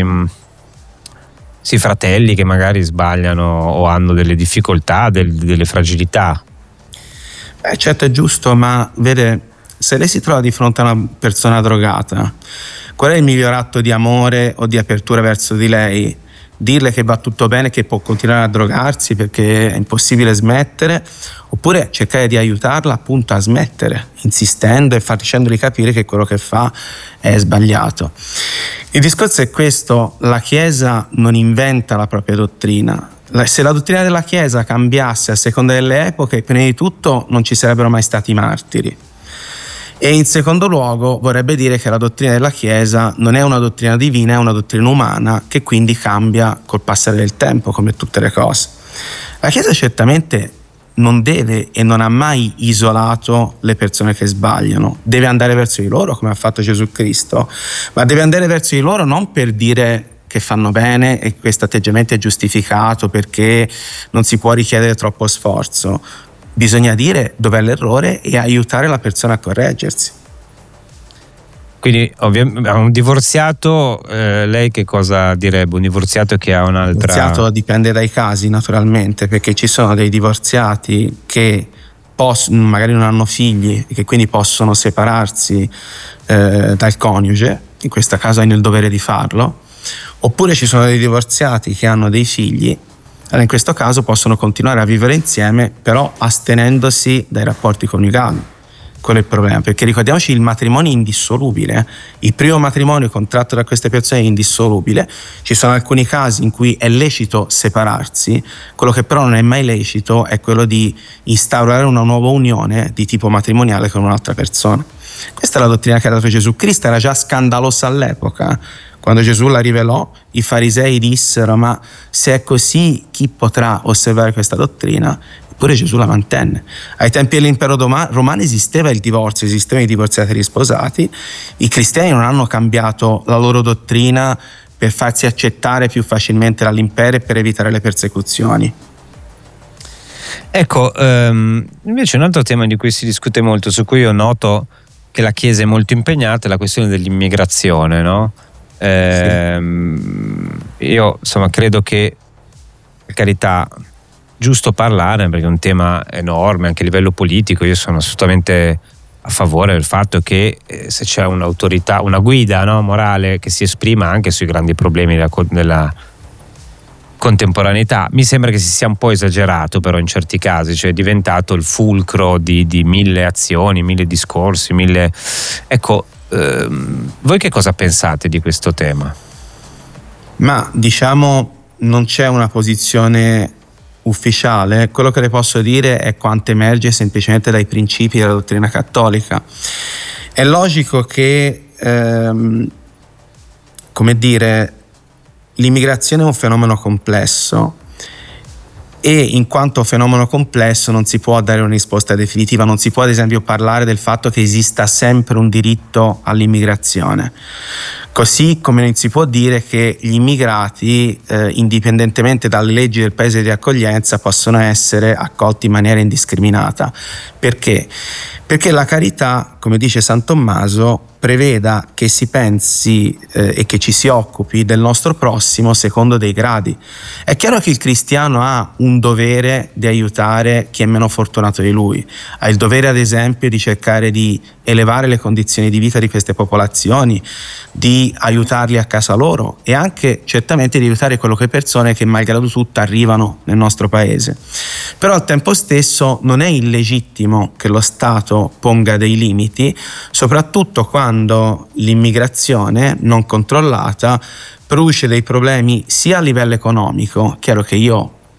sì, fratelli che magari sbagliano o hanno delle difficoltà, del, delle fragilità? Beh, certo, è giusto, ma vede, se lei si trova di fronte a una persona drogata, qual è il miglior atto di amore o di apertura verso di lei? Dirle che va tutto bene, che può continuare a drogarsi perché è impossibile smettere, oppure cercare di aiutarla appunto a smettere, insistendo e facendogli capire che quello che fa è sbagliato. Il discorso è questo: la Chiesa non inventa la propria dottrina. Se la dottrina della Chiesa cambiasse a seconda delle epoche, prima di tutto non ci sarebbero mai stati martiri. E in secondo luogo vorrebbe dire che la dottrina della Chiesa non è una dottrina divina, è una dottrina umana che quindi cambia col passare del tempo, come tutte le cose. La Chiesa certamente non deve e non ha mai isolato le persone che sbagliano, deve andare verso di loro come ha fatto Gesù Cristo, ma deve andare verso di loro non per dire che fanno bene e questo atteggiamento è giustificato perché non si può richiedere troppo sforzo. Bisogna dire dov'è l'errore e aiutare la persona a correggersi. Quindi ovviamente a un divorziato, eh, lei che cosa direbbe? Un divorziato che ha un'altra... Un divorziato dipende dai casi, naturalmente, perché ci sono dei divorziati che poss- magari non hanno figli e che quindi possono separarsi eh, dal coniuge, in questo caso hanno il dovere di farlo, oppure ci sono dei divorziati che hanno dei figli. Allora in questo caso possono continuare a vivere insieme, però astenendosi dai rapporti coniugali. Quello è il problema, perché ricordiamoci, il matrimonio è indissolubile. Il primo matrimonio contratto da queste persone è indissolubile. Ci sono alcuni casi in cui è lecito separarsi, quello che però non è mai lecito è quello di instaurare una nuova unione di tipo matrimoniale con un'altra persona. Questa è la dottrina che ha dato Gesù Cristo, era già scandalosa all'epoca. Quando Gesù la rivelò, i farisei dissero: ma se è così, chi potrà osservare questa dottrina? Eppure Gesù la mantenne. Ai tempi dell'impero romano esisteva il divorzio, esistevano i divorziati e risposati. I cristiani non hanno cambiato la loro dottrina per farsi accettare più facilmente dall'impero e per evitare le persecuzioni. Ecco, um, invece un altro tema di cui si discute molto, su cui io noto che la Chiesa è molto impegnata, è la questione dell'immigrazione, no? Eh, sì. Io insomma credo che, per carità, giusto parlare, perché è un tema enorme anche a livello politico. Io sono assolutamente a favore del fatto che eh, se c'è un'autorità, una guida, no, morale che si esprima anche sui grandi problemi della, della contemporaneità. Mi sembra che si sia un po' esagerato però in certi casi, cioè è diventato il fulcro di, di mille azioni, mille discorsi, mille... Ecco, ehm, voi che cosa pensate di questo tema? Ma diciamo non c'è una posizione ufficiale. Quello che le posso dire è quanto emerge semplicemente dai principi della dottrina cattolica. È logico che ehm, come dire, l'immigrazione è un fenomeno complesso e in quanto fenomeno complesso non si può dare una risposta definitiva. Non si può ad esempio parlare del fatto che esista sempre un diritto all'immigrazione, così come non si può dire che gli immigrati eh, indipendentemente dalle leggi del paese di accoglienza possono essere accolti in maniera indiscriminata. Perché? Perché la carità, come dice San Tommaso, preveda che si pensi eh, e che ci si occupi del nostro prossimo secondo dei gradi. È chiaro che il cristiano ha un dovere di aiutare chi è meno fortunato di lui, ha il dovere ad esempio di cercare di elevare le condizioni di vita di queste popolazioni, di aiutarli a casa loro e anche certamente di aiutare quelle persone che malgrado tutto arrivano nel nostro paese. Però al tempo stesso non è illegittimo che lo Stato ponga dei limiti, soprattutto quando l'immigrazione non controllata produce dei problemi sia a livello economico. Chiaro che io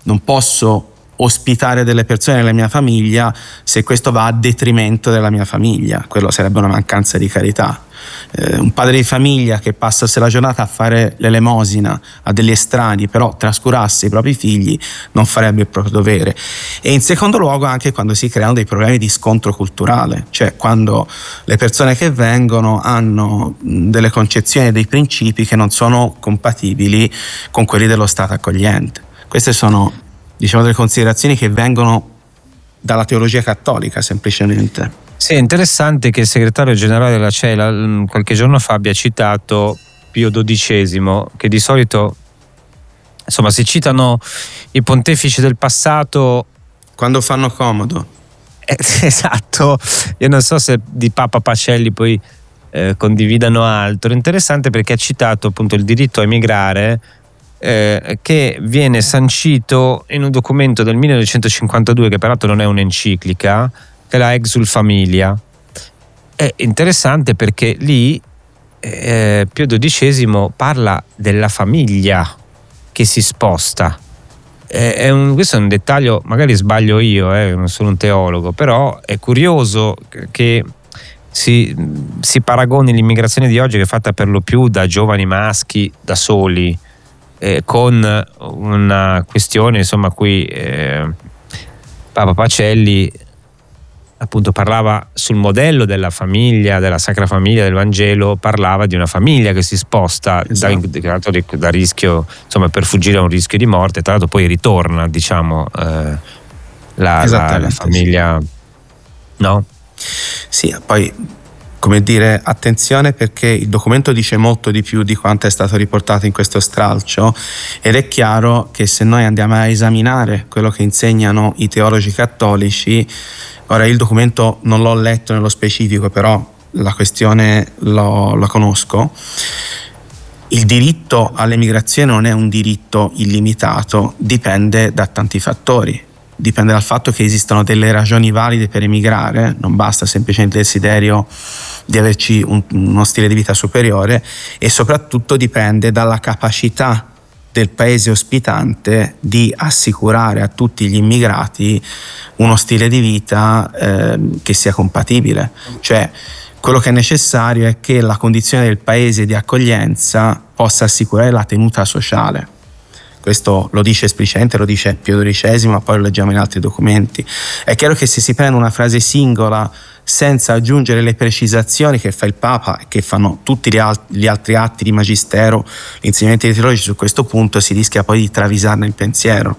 non posso ospitare delle persone nella mia famiglia se questo va a detrimento della mia famiglia. Quello sarebbe una mancanza di carità. Eh, un padre di famiglia che passasse la giornata a fare l'elemosina a degli estranei, però trascurasse i propri figli, non farebbe il proprio dovere. E in secondo luogo anche quando si creano dei problemi di scontro culturale, cioè quando le persone che vengono hanno delle concezioni e dei principi che non sono compatibili con quelli dello Stato accogliente. Queste sono, diciamo, delle considerazioni che vengono dalla teologia cattolica, semplicemente. Sì, è interessante che il segretario generale della C E L A qualche giorno fa abbia citato Pio dodicesimo, che di solito, insomma, si citano i pontefici del passato quando fanno comodo. Eh, esatto, io non so se di Papa Pacelli poi eh, condividano altro. Interessante perché ha citato appunto il diritto a emigrare, Eh, che viene sancito in un documento del millenovecentocinquantadue, che peraltro non è un'enciclica, che è la Exul Familia. È interessante perché lì eh, Pio dodicesimo parla della famiglia che si sposta. Eh, è un, questo è un dettaglio, magari sbaglio io, eh, non sono un teologo, però è curioso che si, si paragoni l'immigrazione di oggi, che è fatta per lo più da giovani maschi da soli, Eh, con una questione, insomma, a cui eh, Papa Pacelli appunto parlava sul modello della famiglia, della Sacra Famiglia del Vangelo, parlava di una famiglia che si sposta, esatto, da, da rischio, insomma, per fuggire a un rischio di morte, tra l'altro poi ritorna, diciamo, eh, la, la, la famiglia, sì. No? Sì, poi, come dire, attenzione, perché il documento dice molto di più di quanto è stato riportato in questo stralcio, ed è chiaro che se noi andiamo a esaminare quello che insegnano i teologi cattolici, ora il documento non l'ho letto nello specifico, però la questione lo, la conosco. Il diritto all'emigrazione non è un diritto illimitato, dipende da tanti fattori. Dipende dal fatto che esistono delle ragioni valide per emigrare, non basta semplicemente il desiderio di averci un, uno stile di vita superiore, e soprattutto dipende dalla capacità del paese ospitante di assicurare a tutti gli immigrati uno stile di vita eh, che sia compatibile. Cioè, quello che è necessario è che la condizione del paese di accoglienza possa assicurare la tenuta sociale. Questo lo dice esplicitamente, lo dice Pio dodicesimo, ma poi lo leggiamo in altri documenti. È chiaro che se si prende una frase singola senza aggiungere le precisazioni che fa il Papa e che fanno tutti gli, al- gli altri atti di magistero, gli insegnamenti teologici su questo punto, si rischia poi di travisarne il pensiero.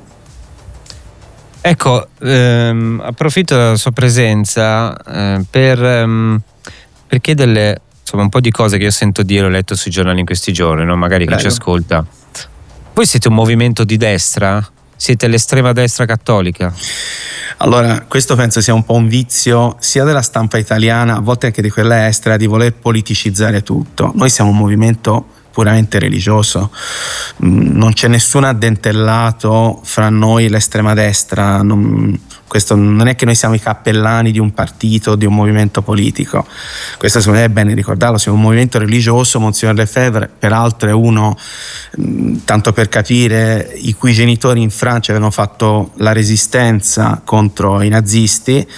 Ecco, ehm, approfitto della sua presenza eh, per, ehm, per chiederle, insomma, un po' di cose che io sento dire, ho letto sui giornali in questi giorni, no? Magari Prego. Chi ci ascolta. Voi siete un movimento di destra? Siete l'estrema destra cattolica? Allora, questo penso sia un po' un vizio sia della stampa italiana, a volte anche di quella estera, di voler politicizzare tutto. Noi siamo un movimento puramente religioso, non c'è nessun addentellato fra noi e l'estrema destra, non, questo non è che noi siamo i cappellani di un partito, di un movimento politico, questo secondo me è bene ricordarlo, siamo un movimento religioso. Monsignor Lefebvre peraltro è uno, tanto per capire, i cui genitori in Francia avevano fatto la resistenza contro i nazisti,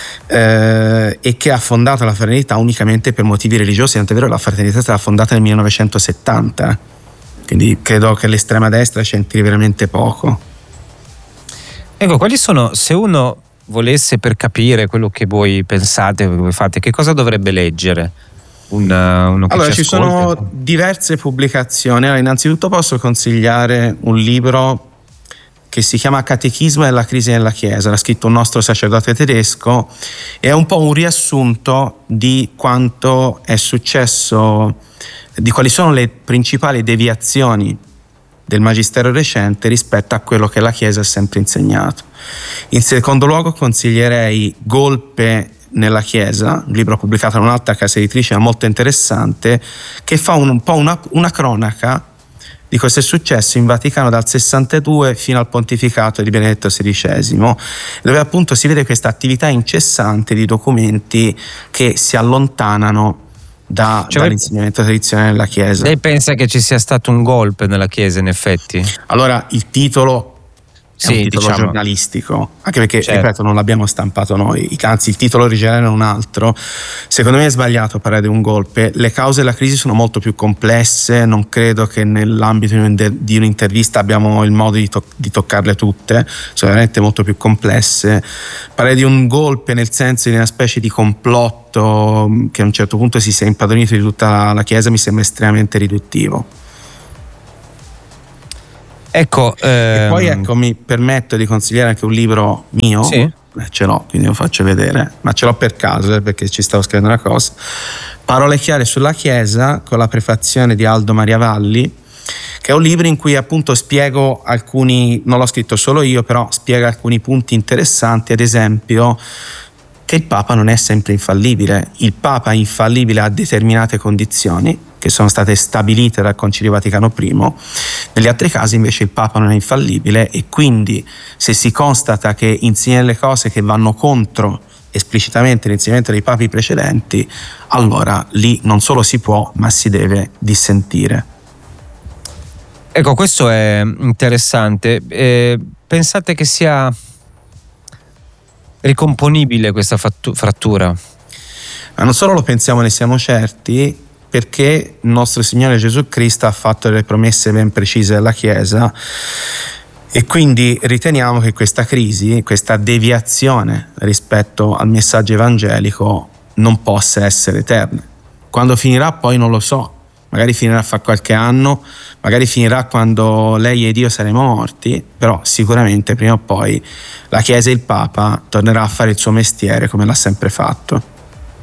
Eh, e che ha fondato la fraternità unicamente per motivi religiosi, tant'è vero che la fraternità è stata fondata nel millenovecentosettanta, quindi credo che l'estrema destra c'entri veramente poco. Ecco, quali sono, se uno volesse, per capire quello che voi pensate, quello che voi fate, che cosa dovrebbe leggere? Una, uno che allora, ci, ci sono diverse pubblicazioni. Allora, innanzitutto posso consigliare un libro che si chiama Catechismo e la crisi nella Chiesa, l'ha scritto un nostro sacerdote tedesco, è un po' un riassunto di quanto è successo, di quali sono le principali deviazioni del magistero recente rispetto a quello che la Chiesa ha sempre insegnato. In secondo luogo consiglierei Golpe nella Chiesa, un libro pubblicato da un'altra casa editrice molto interessante, che fa un, un po' una, una cronaca di cosa è successo in Vaticano dal sessantadue fino al pontificato di Benedetto sedicesimo, dove appunto si vede questa attività incessante di documenti che si allontanano da, cioè, dall'insegnamento tradizionale della Chiesa. Lei pensa che ci sia stato un golpe nella Chiesa, in effetti? Allora, il titolo sì, un titolo diciamo giornalistico, anche perché, certo, ripeto, non l'abbiamo stampato noi, anzi il titolo originale era un altro. Secondo me è sbagliato parlare di un golpe, le cause della crisi sono molto più complesse, non credo che nell'ambito di un'intervista abbiamo il modo di, to- di toccarle tutte, sono veramente molto più complesse. Parlare di un golpe nel senso di una specie di complotto che a un certo punto si sia impadronito di tutta la Chiesa mi sembra estremamente riduttivo. Ecco, ehm... e poi ecco, mi permetto di consigliare anche un libro mio. Sì? Eh, ce l'ho, quindi lo faccio vedere, ma ce l'ho per caso eh, perché ci stavo scrivendo una cosa. Parole chiare sulla Chiesa, con la prefazione di Aldo Maria Valli, che è un libro in cui appunto spiego alcuni, non l'ho scritto solo io, però spiega alcuni punti interessanti, ad esempio che il Papa non è sempre infallibile. Il Papa è infallibile a determinate condizioni che sono state stabilite dal Concilio Vaticano I, negli altri casi invece il Papa non è infallibile, e quindi se si constata che insegna le cose che vanno contro esplicitamente l'insegnamento dei papi precedenti, allora lì non solo si può ma si deve dissentire. Ecco, questo è interessante. Eh, pensate che sia ricomponibile questa fattu- frattura? Ma non solo lo pensiamo, ne siamo certi, perché il nostro Signore Gesù Cristo ha fatto delle promesse ben precise alla Chiesa, e quindi riteniamo che questa crisi, questa deviazione rispetto al messaggio evangelico non possa essere eterna. Quando finirà poi non lo so, magari finirà fra qualche anno, magari finirà quando lei ed io saremo morti, però sicuramente prima o poi la Chiesa e il Papa tornerà a fare il suo mestiere come l'ha sempre fatto.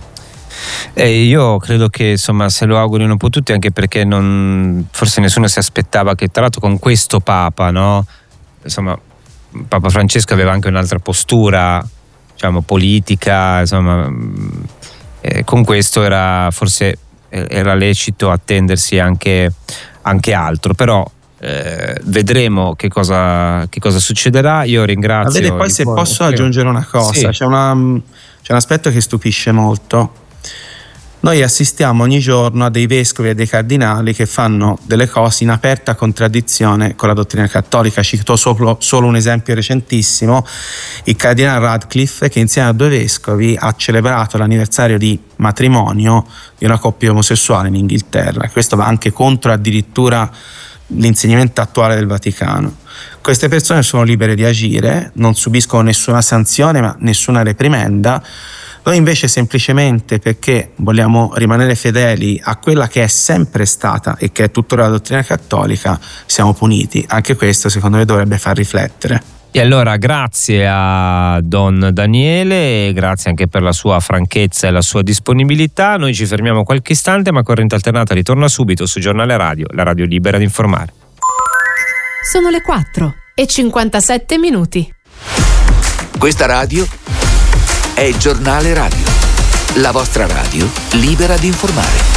Eh, io credo che insomma se lo augurino un po' tutti, anche perché non, forse nessuno si aspettava che, tra l'altro, con questo Papa, no? Insomma, Papa Francesco aveva anche un'altra postura, diciamo, politica, insomma, eh, con questo era forse era lecito attendersi anche, anche altro, però eh, vedremo che cosa, che cosa succederà. Io ringrazio. Ma vede, poi se posso aggiungere una cosa, sì. c'è, una, c'è un aspetto che stupisce molto. Noi assistiamo ogni giorno a dei vescovi e dei cardinali che fanno delle cose in aperta contraddizione con la dottrina cattolica. Cito solo, solo un esempio recentissimo: il cardinale Radcliffe, che insieme a due vescovi ha celebrato l'anniversario di matrimonio di una coppia omosessuale in Inghilterra. Questo va anche contro addirittura l'insegnamento attuale del Vaticano. Queste persone sono libere di agire, non subiscono nessuna sanzione ma nessuna reprimenda. Noi invece, semplicemente perché vogliamo rimanere fedeli a quella che è sempre stata e che è tuttora la dottrina cattolica, siamo puniti. Anche questo secondo me dovrebbe far riflettere. E allora grazie a Don Daniele, grazie anche per la sua franchezza e la sua disponibilità. Noi ci fermiamo qualche istante, ma Corrente Alternata ritorna subito su Giornale Radio, la radio libera di informare. Sono le quattro e cinquantasette minuti. Questa radio è il Giornale Radio, la vostra radio libera di informare.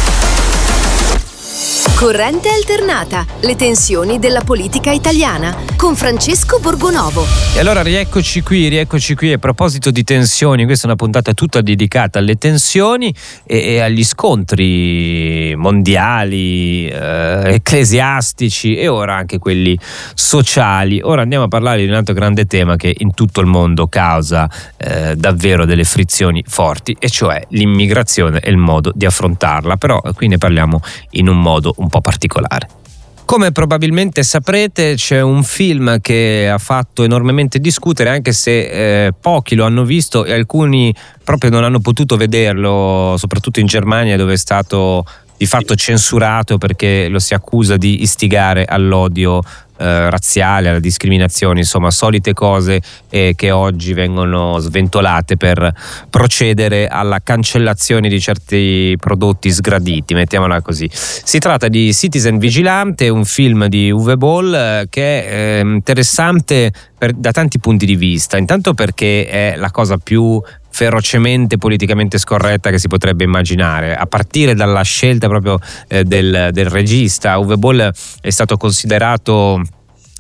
Corrente Alternata, le tensioni della politica italiana, con Francesco Borgonovo. E allora rieccoci qui, rieccoci qui a proposito di tensioni. Questa è una puntata tutta dedicata alle tensioni e, e agli scontri mondiali, eh, ecclesiastici e ora anche quelli sociali. Ora andiamo a parlare di un altro grande tema che in tutto il mondo causa eh, davvero delle frizioni forti, e cioè l'immigrazione e il modo di affrontarla. Però qui ne parliamo in un modo un po' particolare. Come probabilmente saprete, c'è un film che ha fatto enormemente discutere, anche se eh, pochi lo hanno visto e alcuni proprio non hanno potuto vederlo, soprattutto in Germania, dove è stato di fatto censurato perché lo si accusa di istigare all'odio eh, razziale, alla discriminazione, insomma solite cose eh, che oggi vengono sventolate per procedere alla cancellazione di certi prodotti sgraditi, mettiamola così. Si tratta di Citizen Vigilante, un film di Uwe Boll eh, che è eh, interessante per, da tanti punti di vista. Intanto perché è la cosa più ferocemente politicamente scorretta che si potrebbe immaginare, a partire dalla scelta proprio eh, del, del regista. Uwe Boll è stato considerato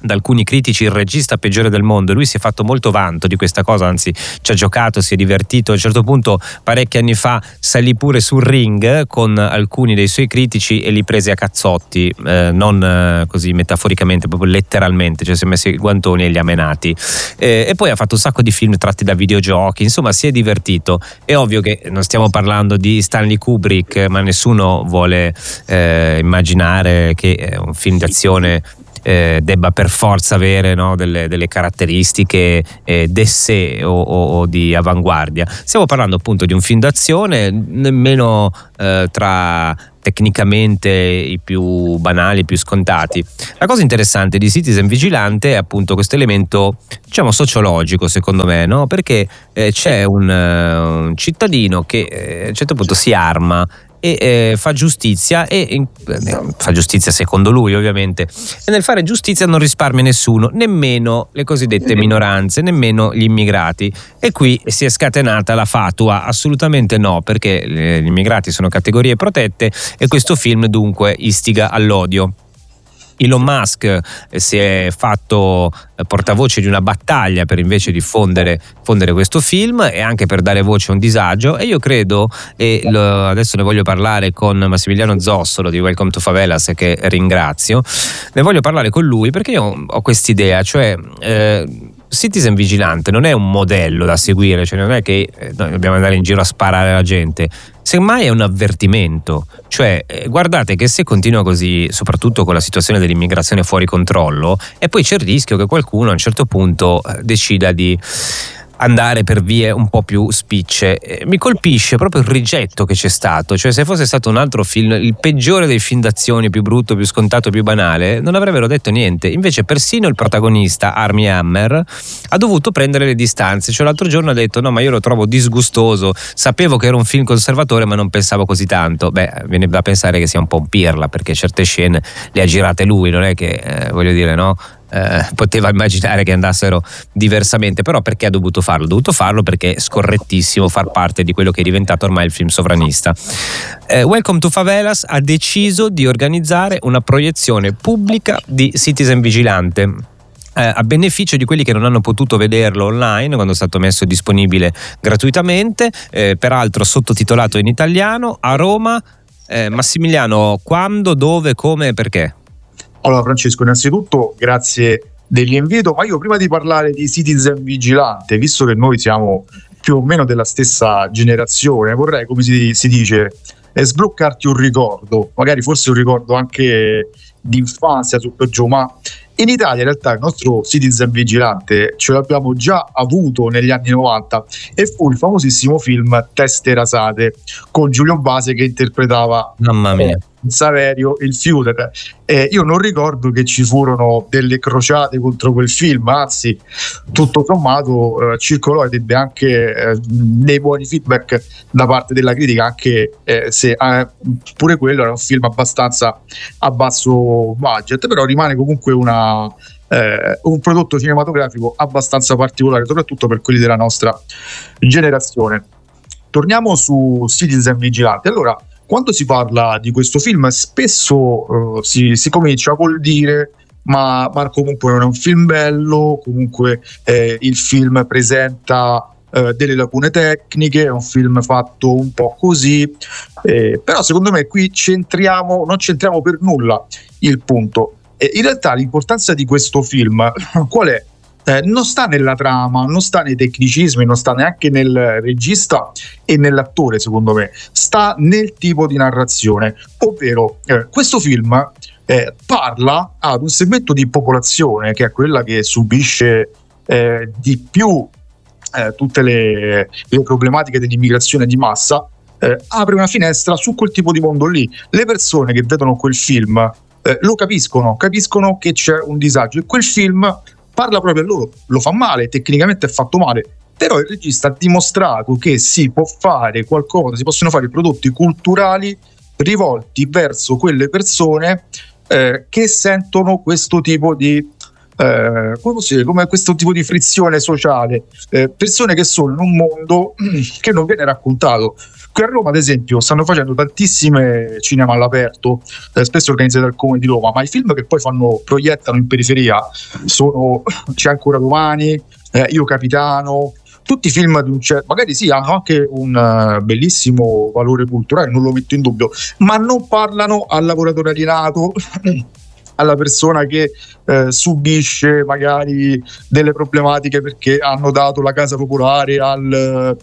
da alcuni critici il regista peggiore del mondo. Lui si è fatto molto vanto di questa cosa, anzi ci ha giocato, si è divertito. A un certo punto, parecchi anni fa, salì pure sul ring con alcuni dei suoi critici e li prese a cazzotti, eh, non eh, così metaforicamente, proprio letteralmente, cioè si è messo i guantoni e li ha menati. Eh, e poi ha fatto un sacco di film tratti da videogiochi, insomma si è divertito. È ovvio che non stiamo parlando di Stanley Kubrick, ma nessuno vuole eh, immaginare che un film d'azione Eh, debba per forza avere, no, delle, delle caratteristiche eh, d'essè o, o, o di avanguardia. Stiamo parlando appunto di un film d'azione, nemmeno eh, tra tecnicamente i più banali, i più scontati. La cosa interessante di Citizen Vigilante è appunto questo elemento, diciamo, sociologico, secondo me, no? Perché eh, c'è un, uh, un cittadino che eh, a un certo punto si arma e eh, fa giustizia e in, eh, fa giustizia secondo lui, ovviamente, e nel fare giustizia non risparmia nessuno, nemmeno le cosiddette minoranze, nemmeno gli immigrati. E qui si è scatenata la fatua: assolutamente no, perché gli immigrati sono categorie protette e questo film dunque istiga all'odio. Elon Musk si è fatto portavoce di una battaglia per invece diffondere, diffondere questo film e anche per dare voce a un disagio, e io credo, e lo, adesso ne voglio parlare con Massimiliano Zossolo di Welcome to Favelas, che ringrazio, ne voglio parlare con lui perché io ho quest'idea, cioè eh, Citizen Vigilante non è un modello da seguire, cioè non è che eh, dobbiamo andare in giro a sparare alla gente, semmai è un avvertimento, cioè eh, guardate che se continua così, soprattutto con la situazione dell'immigrazione fuori controllo, e poi c'è il rischio che qualcuno a un certo punto eh, decida di andare per vie un po' più spicce. Eh, mi colpisce proprio il rigetto che c'è stato, cioè se fosse stato un altro film, il peggiore dei film d'azione, più brutto, più scontato, più banale, non avrebbero detto niente. Invece persino il protagonista, Armie Hammer, ha dovuto prendere le distanze, cioè l'altro giorno ha detto no, ma io lo trovo disgustoso, sapevo che era un film conservatore ma non pensavo così tanto. Beh, viene da pensare che sia un po' un pirla, perché certe scene le ha girate lui, non è che eh, voglio dire, no? Eh, poteva immaginare che andassero diversamente, però perché ha dovuto farlo? Ha dovuto farlo perché è scorrettissimo far parte di quello che è diventato ormai il film sovranista. eh, Welcome to Favelas ha deciso di organizzare una proiezione pubblica di Citizen Vigilante, eh, a beneficio di quelli che non hanno potuto vederlo online quando è stato messo disponibile gratuitamente, eh, peraltro sottotitolato in italiano, a Roma. eh, Massimiliano, quando, dove, come e perché? Allora Francesco, innanzitutto grazie dell'invito, ma io prima di parlare di Citizen Vigilante, visto che noi siamo più o meno della stessa generazione, vorrei, come si, si dice, eh, sbloccarti un ricordo, magari forse un ricordo anche di infanzia su per giù, ma in Italia in realtà il nostro Citizen Vigilante ce l'abbiamo già avuto negli anni novanta e fu il famosissimo film Teste rasate con Giulio Base che interpretava, mamma mia, Saverio il Führer. Eh, io non ricordo che ci furono delle crociate contro quel film, anzi tutto sommato eh, circolò ed ebbe anche eh, dei buoni feedback da parte della critica, anche eh, se eh, pure quello era un film abbastanza a basso budget, però rimane comunque una Eh, un prodotto cinematografico abbastanza particolare, soprattutto per quelli della nostra generazione. Torniamo su Citizen Vigilante. Allora, quando si parla di questo film spesso eh, si, si comincia col dire ma, ma comunque non è un film bello, comunque eh, il film presenta eh, delle lacune tecniche, è un film fatto un po' così, eh, però secondo me qui centriamo, non centriamo per nulla il punto. In realtà l'importanza di questo film qual è? Eh, non sta nella trama, non sta nei tecnicismi, non sta neanche nel regista e nell'attore, secondo me, sta nel tipo di narrazione, ovvero eh, questo film eh, parla ad un segmento di popolazione che è quella che subisce eh, di più eh, tutte le, le problematiche dell'immigrazione di massa, eh, apre una finestra su quel tipo di mondo lì. Le persone che vedono quel film Eh, lo capiscono, capiscono che c'è un disagio e quel film parla proprio a loro, lo fa male, tecnicamente è fatto male, però il regista ha dimostrato che si può fare qualcosa, si possono fare prodotti culturali rivolti verso quelle persone eh, che sentono questo tipo di eh, come posso dire, come questo tipo di frizione sociale, eh, persone che sono in un mondo che non viene raccontato. Qui a Roma, ad esempio, stanno facendo tantissime cinema all'aperto, eh, spesso organizzati dal Comune di Roma, ma i film che poi fanno proiettano in periferia sono C'è ancora domani, eh, Io Capitano, tutti film di un certo, magari sì, hanno anche un uh, bellissimo valore culturale, non lo metto in dubbio, ma non parlano al lavoratore alienato, alla persona che eh, subisce magari delle problematiche perché hanno dato la casa popolare al,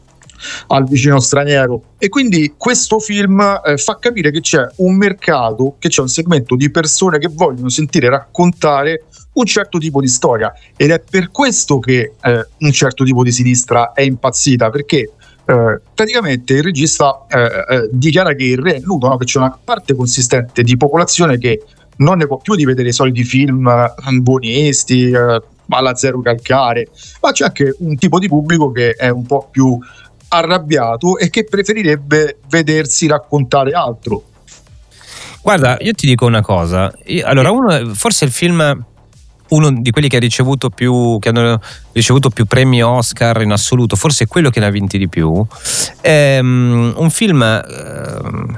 al vicino straniero. E quindi questo film eh, fa capire che c'è un mercato, che c'è un segmento di persone che vogliono sentire raccontare un certo tipo di storia, ed è per questo che eh, un certo tipo di sinistra è impazzita, perché eh, praticamente il regista eh, eh, dichiara che il re è nudo, no? Che c'è una parte consistente di popolazione che non ne può più di vedere i soliti film eh, buonisti, eh, alla zero calcare, ma c'è anche un tipo di pubblico che è un po' più arrabbiato e che preferirebbe vedersi raccontare altro. Guarda, io ti dico una cosa, io, allora uno, forse il film, uno di quelli che ha ricevuto più, che hanno ricevuto più premi Oscar in assoluto, forse è quello che ne ha vinti di più, è um, un film uh,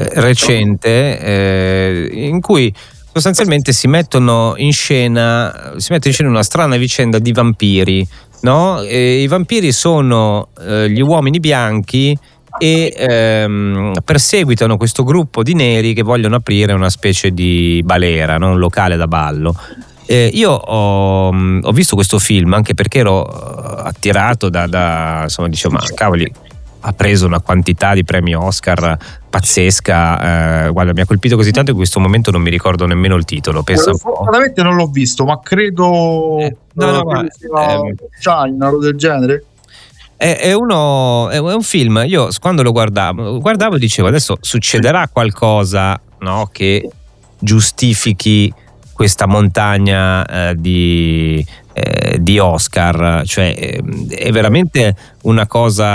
recente eh, in cui sostanzialmente si mettono in scena si mette in scena una strana vicenda di vampiri, no? E i vampiri sono eh, gli uomini bianchi e ehm, perseguitano questo gruppo di neri che vogliono aprire una specie di balera, no? Un locale da ballo. Eh, io ho, ho visto questo film anche perché ero attirato da, da insomma, dicevo, ma cavoli, ha preso una quantità di premi Oscar pazzesca, eh, guarda, mi ha colpito così tanto che in questo momento non mi ricordo nemmeno il titolo. Pensa un po'. Fortunatamente non l'ho visto, ma credo eh, no, no, ma, ehm, China, roba del genere. È, è, uno, è un film, io quando lo guardavo, guardavo e dicevo adesso succederà qualcosa, no, che giustifichi questa montagna eh, di, eh, di Oscar, cioè eh, è veramente una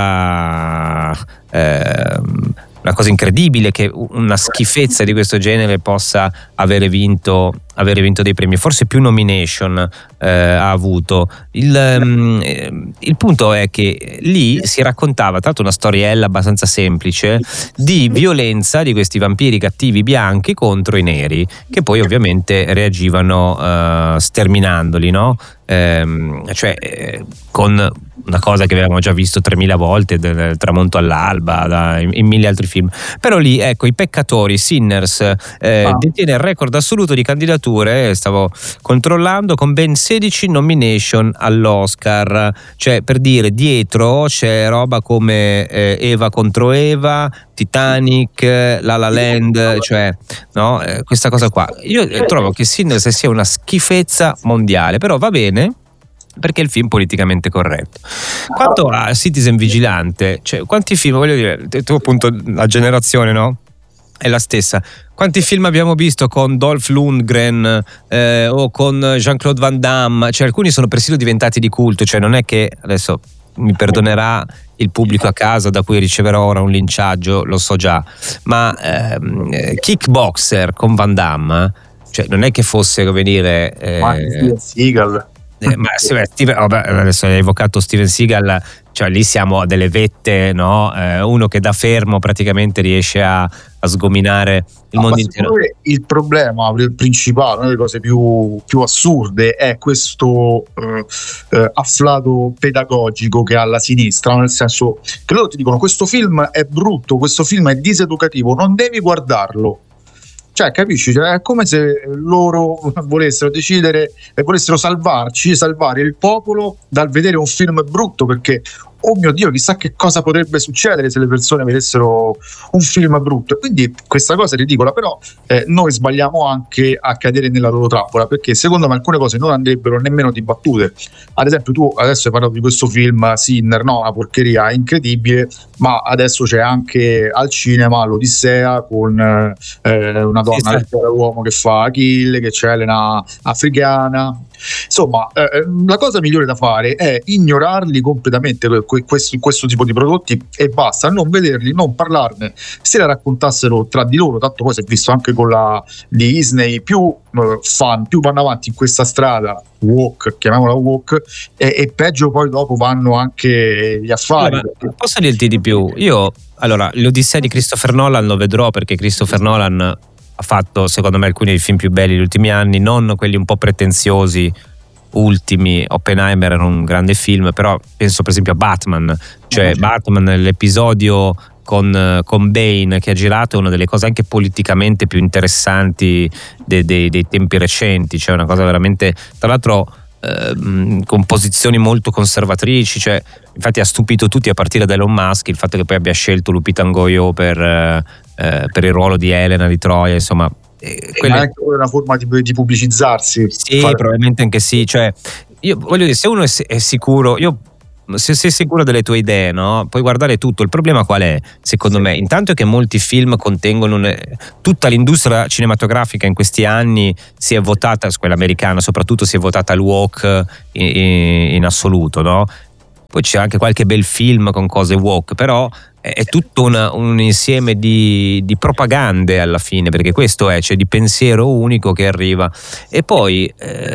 cosa eh, una cosa incredibile che una schifezza di questo genere possa avere vinto avere vinto dei premi, forse più nomination eh, ha avuto. Il, um, il punto è che lì si raccontava, tra l'altro una storiella abbastanza semplice, di violenza di questi vampiri cattivi bianchi contro i neri, che poi ovviamente reagivano uh, sterminandoli, no? Ehm, cioè eh, con una cosa che avevamo già visto tremila volte, dal tramonto all'alba, da, in, in mille altri film. Però lì, ecco, i peccatori, Sinners, eh, ah. detiene il record assoluto di candidature, stavo controllando, con ben sedici nomination all'Oscar. Cioè, per dire, dietro c'è roba come eh, Eva contro Eva, Titanic, La La Land, cioè, no, eh, questa cosa qua. Io eh, trovo che Sinners sia una schifezza mondiale, però va bene, perché è il film politicamente corretto. Quanto a Citizen Vigilante, cioè quanti film, voglio dire, tu appunto la generazione, no? È la stessa. Quanti film abbiamo visto con Dolph Lundgren eh, o con Jean-Claude Van Damme? Cioè alcuni sono persino diventati di culto, cioè non è che, adesso mi perdonerà il pubblico a casa da cui riceverò ora un linciaggio, lo so già, ma ehm, Kickboxer con Van Damme, cioè non è che fosse, come dire, eh, Seagal. Eh, ma sì, beh, Steven, vabbè, adesso hai evocato Steven Seagal, cioè lì siamo a delle vette, no? Eh, uno che da fermo praticamente riesce a, a sgominare il no, mondo intero. Il problema principale, una delle cose più, più assurde, è questo eh, eh, afflato pedagogico che ha la sinistra, nel senso che loro ti dicono: questo film è brutto, questo film è diseducativo, non devi guardarlo. Cioè, capisci? Cioè, è come se loro volessero decidere, volessero salvarci, salvare il popolo dal vedere un film brutto, perché, oh mio Dio, chissà che cosa potrebbe succedere se le persone vedessero un film brutto. Quindi questa cosa è ridicola, però eh, noi sbagliamo anche a cadere nella loro trappola, perché secondo me alcune cose non andrebbero nemmeno dibattute. Ad esempio, tu adesso hai parlato di questo film Sinner, no? Una porcheria incredibile, ma adesso c'è anche al cinema l'Odissea con eh, una donna, sì, sì, uomo che fa Achille, che c'è Elena africana. Insomma, eh, la cosa migliore da fare è ignorarli completamente, questo, questo tipo di prodotti, e basta, non vederli, non parlarne, se la raccontassero tra di loro. Tanto poi si è visto anche con la Disney, più eh, fan, più vanno avanti in questa strada woke, chiamiamola woke, e, e peggio poi dopo vanno anche gli affari. Allora, posso dirti di più? Io, allora, l'Odissea di Christopher Nolan lo vedrò, perché Christopher Nolan ha fatto, secondo me, alcuni dei film più belli degli ultimi anni, non quelli un po' pretenziosi ultimi. Oppenheimer era un grande film, però penso per esempio a Batman, cioè Batman, l'episodio con, con Bane che ha girato, è una delle cose anche politicamente più interessanti dei, dei, dei tempi recenti, cioè una cosa veramente, tra l'altro eh, con posizioni molto conservatrici, cioè infatti ha stupito tutti, a partire da Elon Musk, il fatto che poi abbia scelto Lupita Nyong'o per, eh, per il ruolo di Elena di Troia, insomma. Eh, quelle... Ma è anche una forma di, di pubblicizzarsi. Sì, fare... probabilmente anche sì. Cioè, io voglio dire, se uno è, è sicuro, io se sei sicuro delle tue idee, no? Puoi guardare tutto. Il problema qual è? Secondo sì. me, intanto è che molti film contengono un... tutta l'industria cinematografica in questi anni si è votata, quella americana soprattutto, si è votata al woke in, in, in assoluto, no? Poi c'è anche qualche bel film con cose woke, però è tutto una, un insieme di, di propagande alla fine, perché questo è, cioè di pensiero unico che arriva. E poi eh,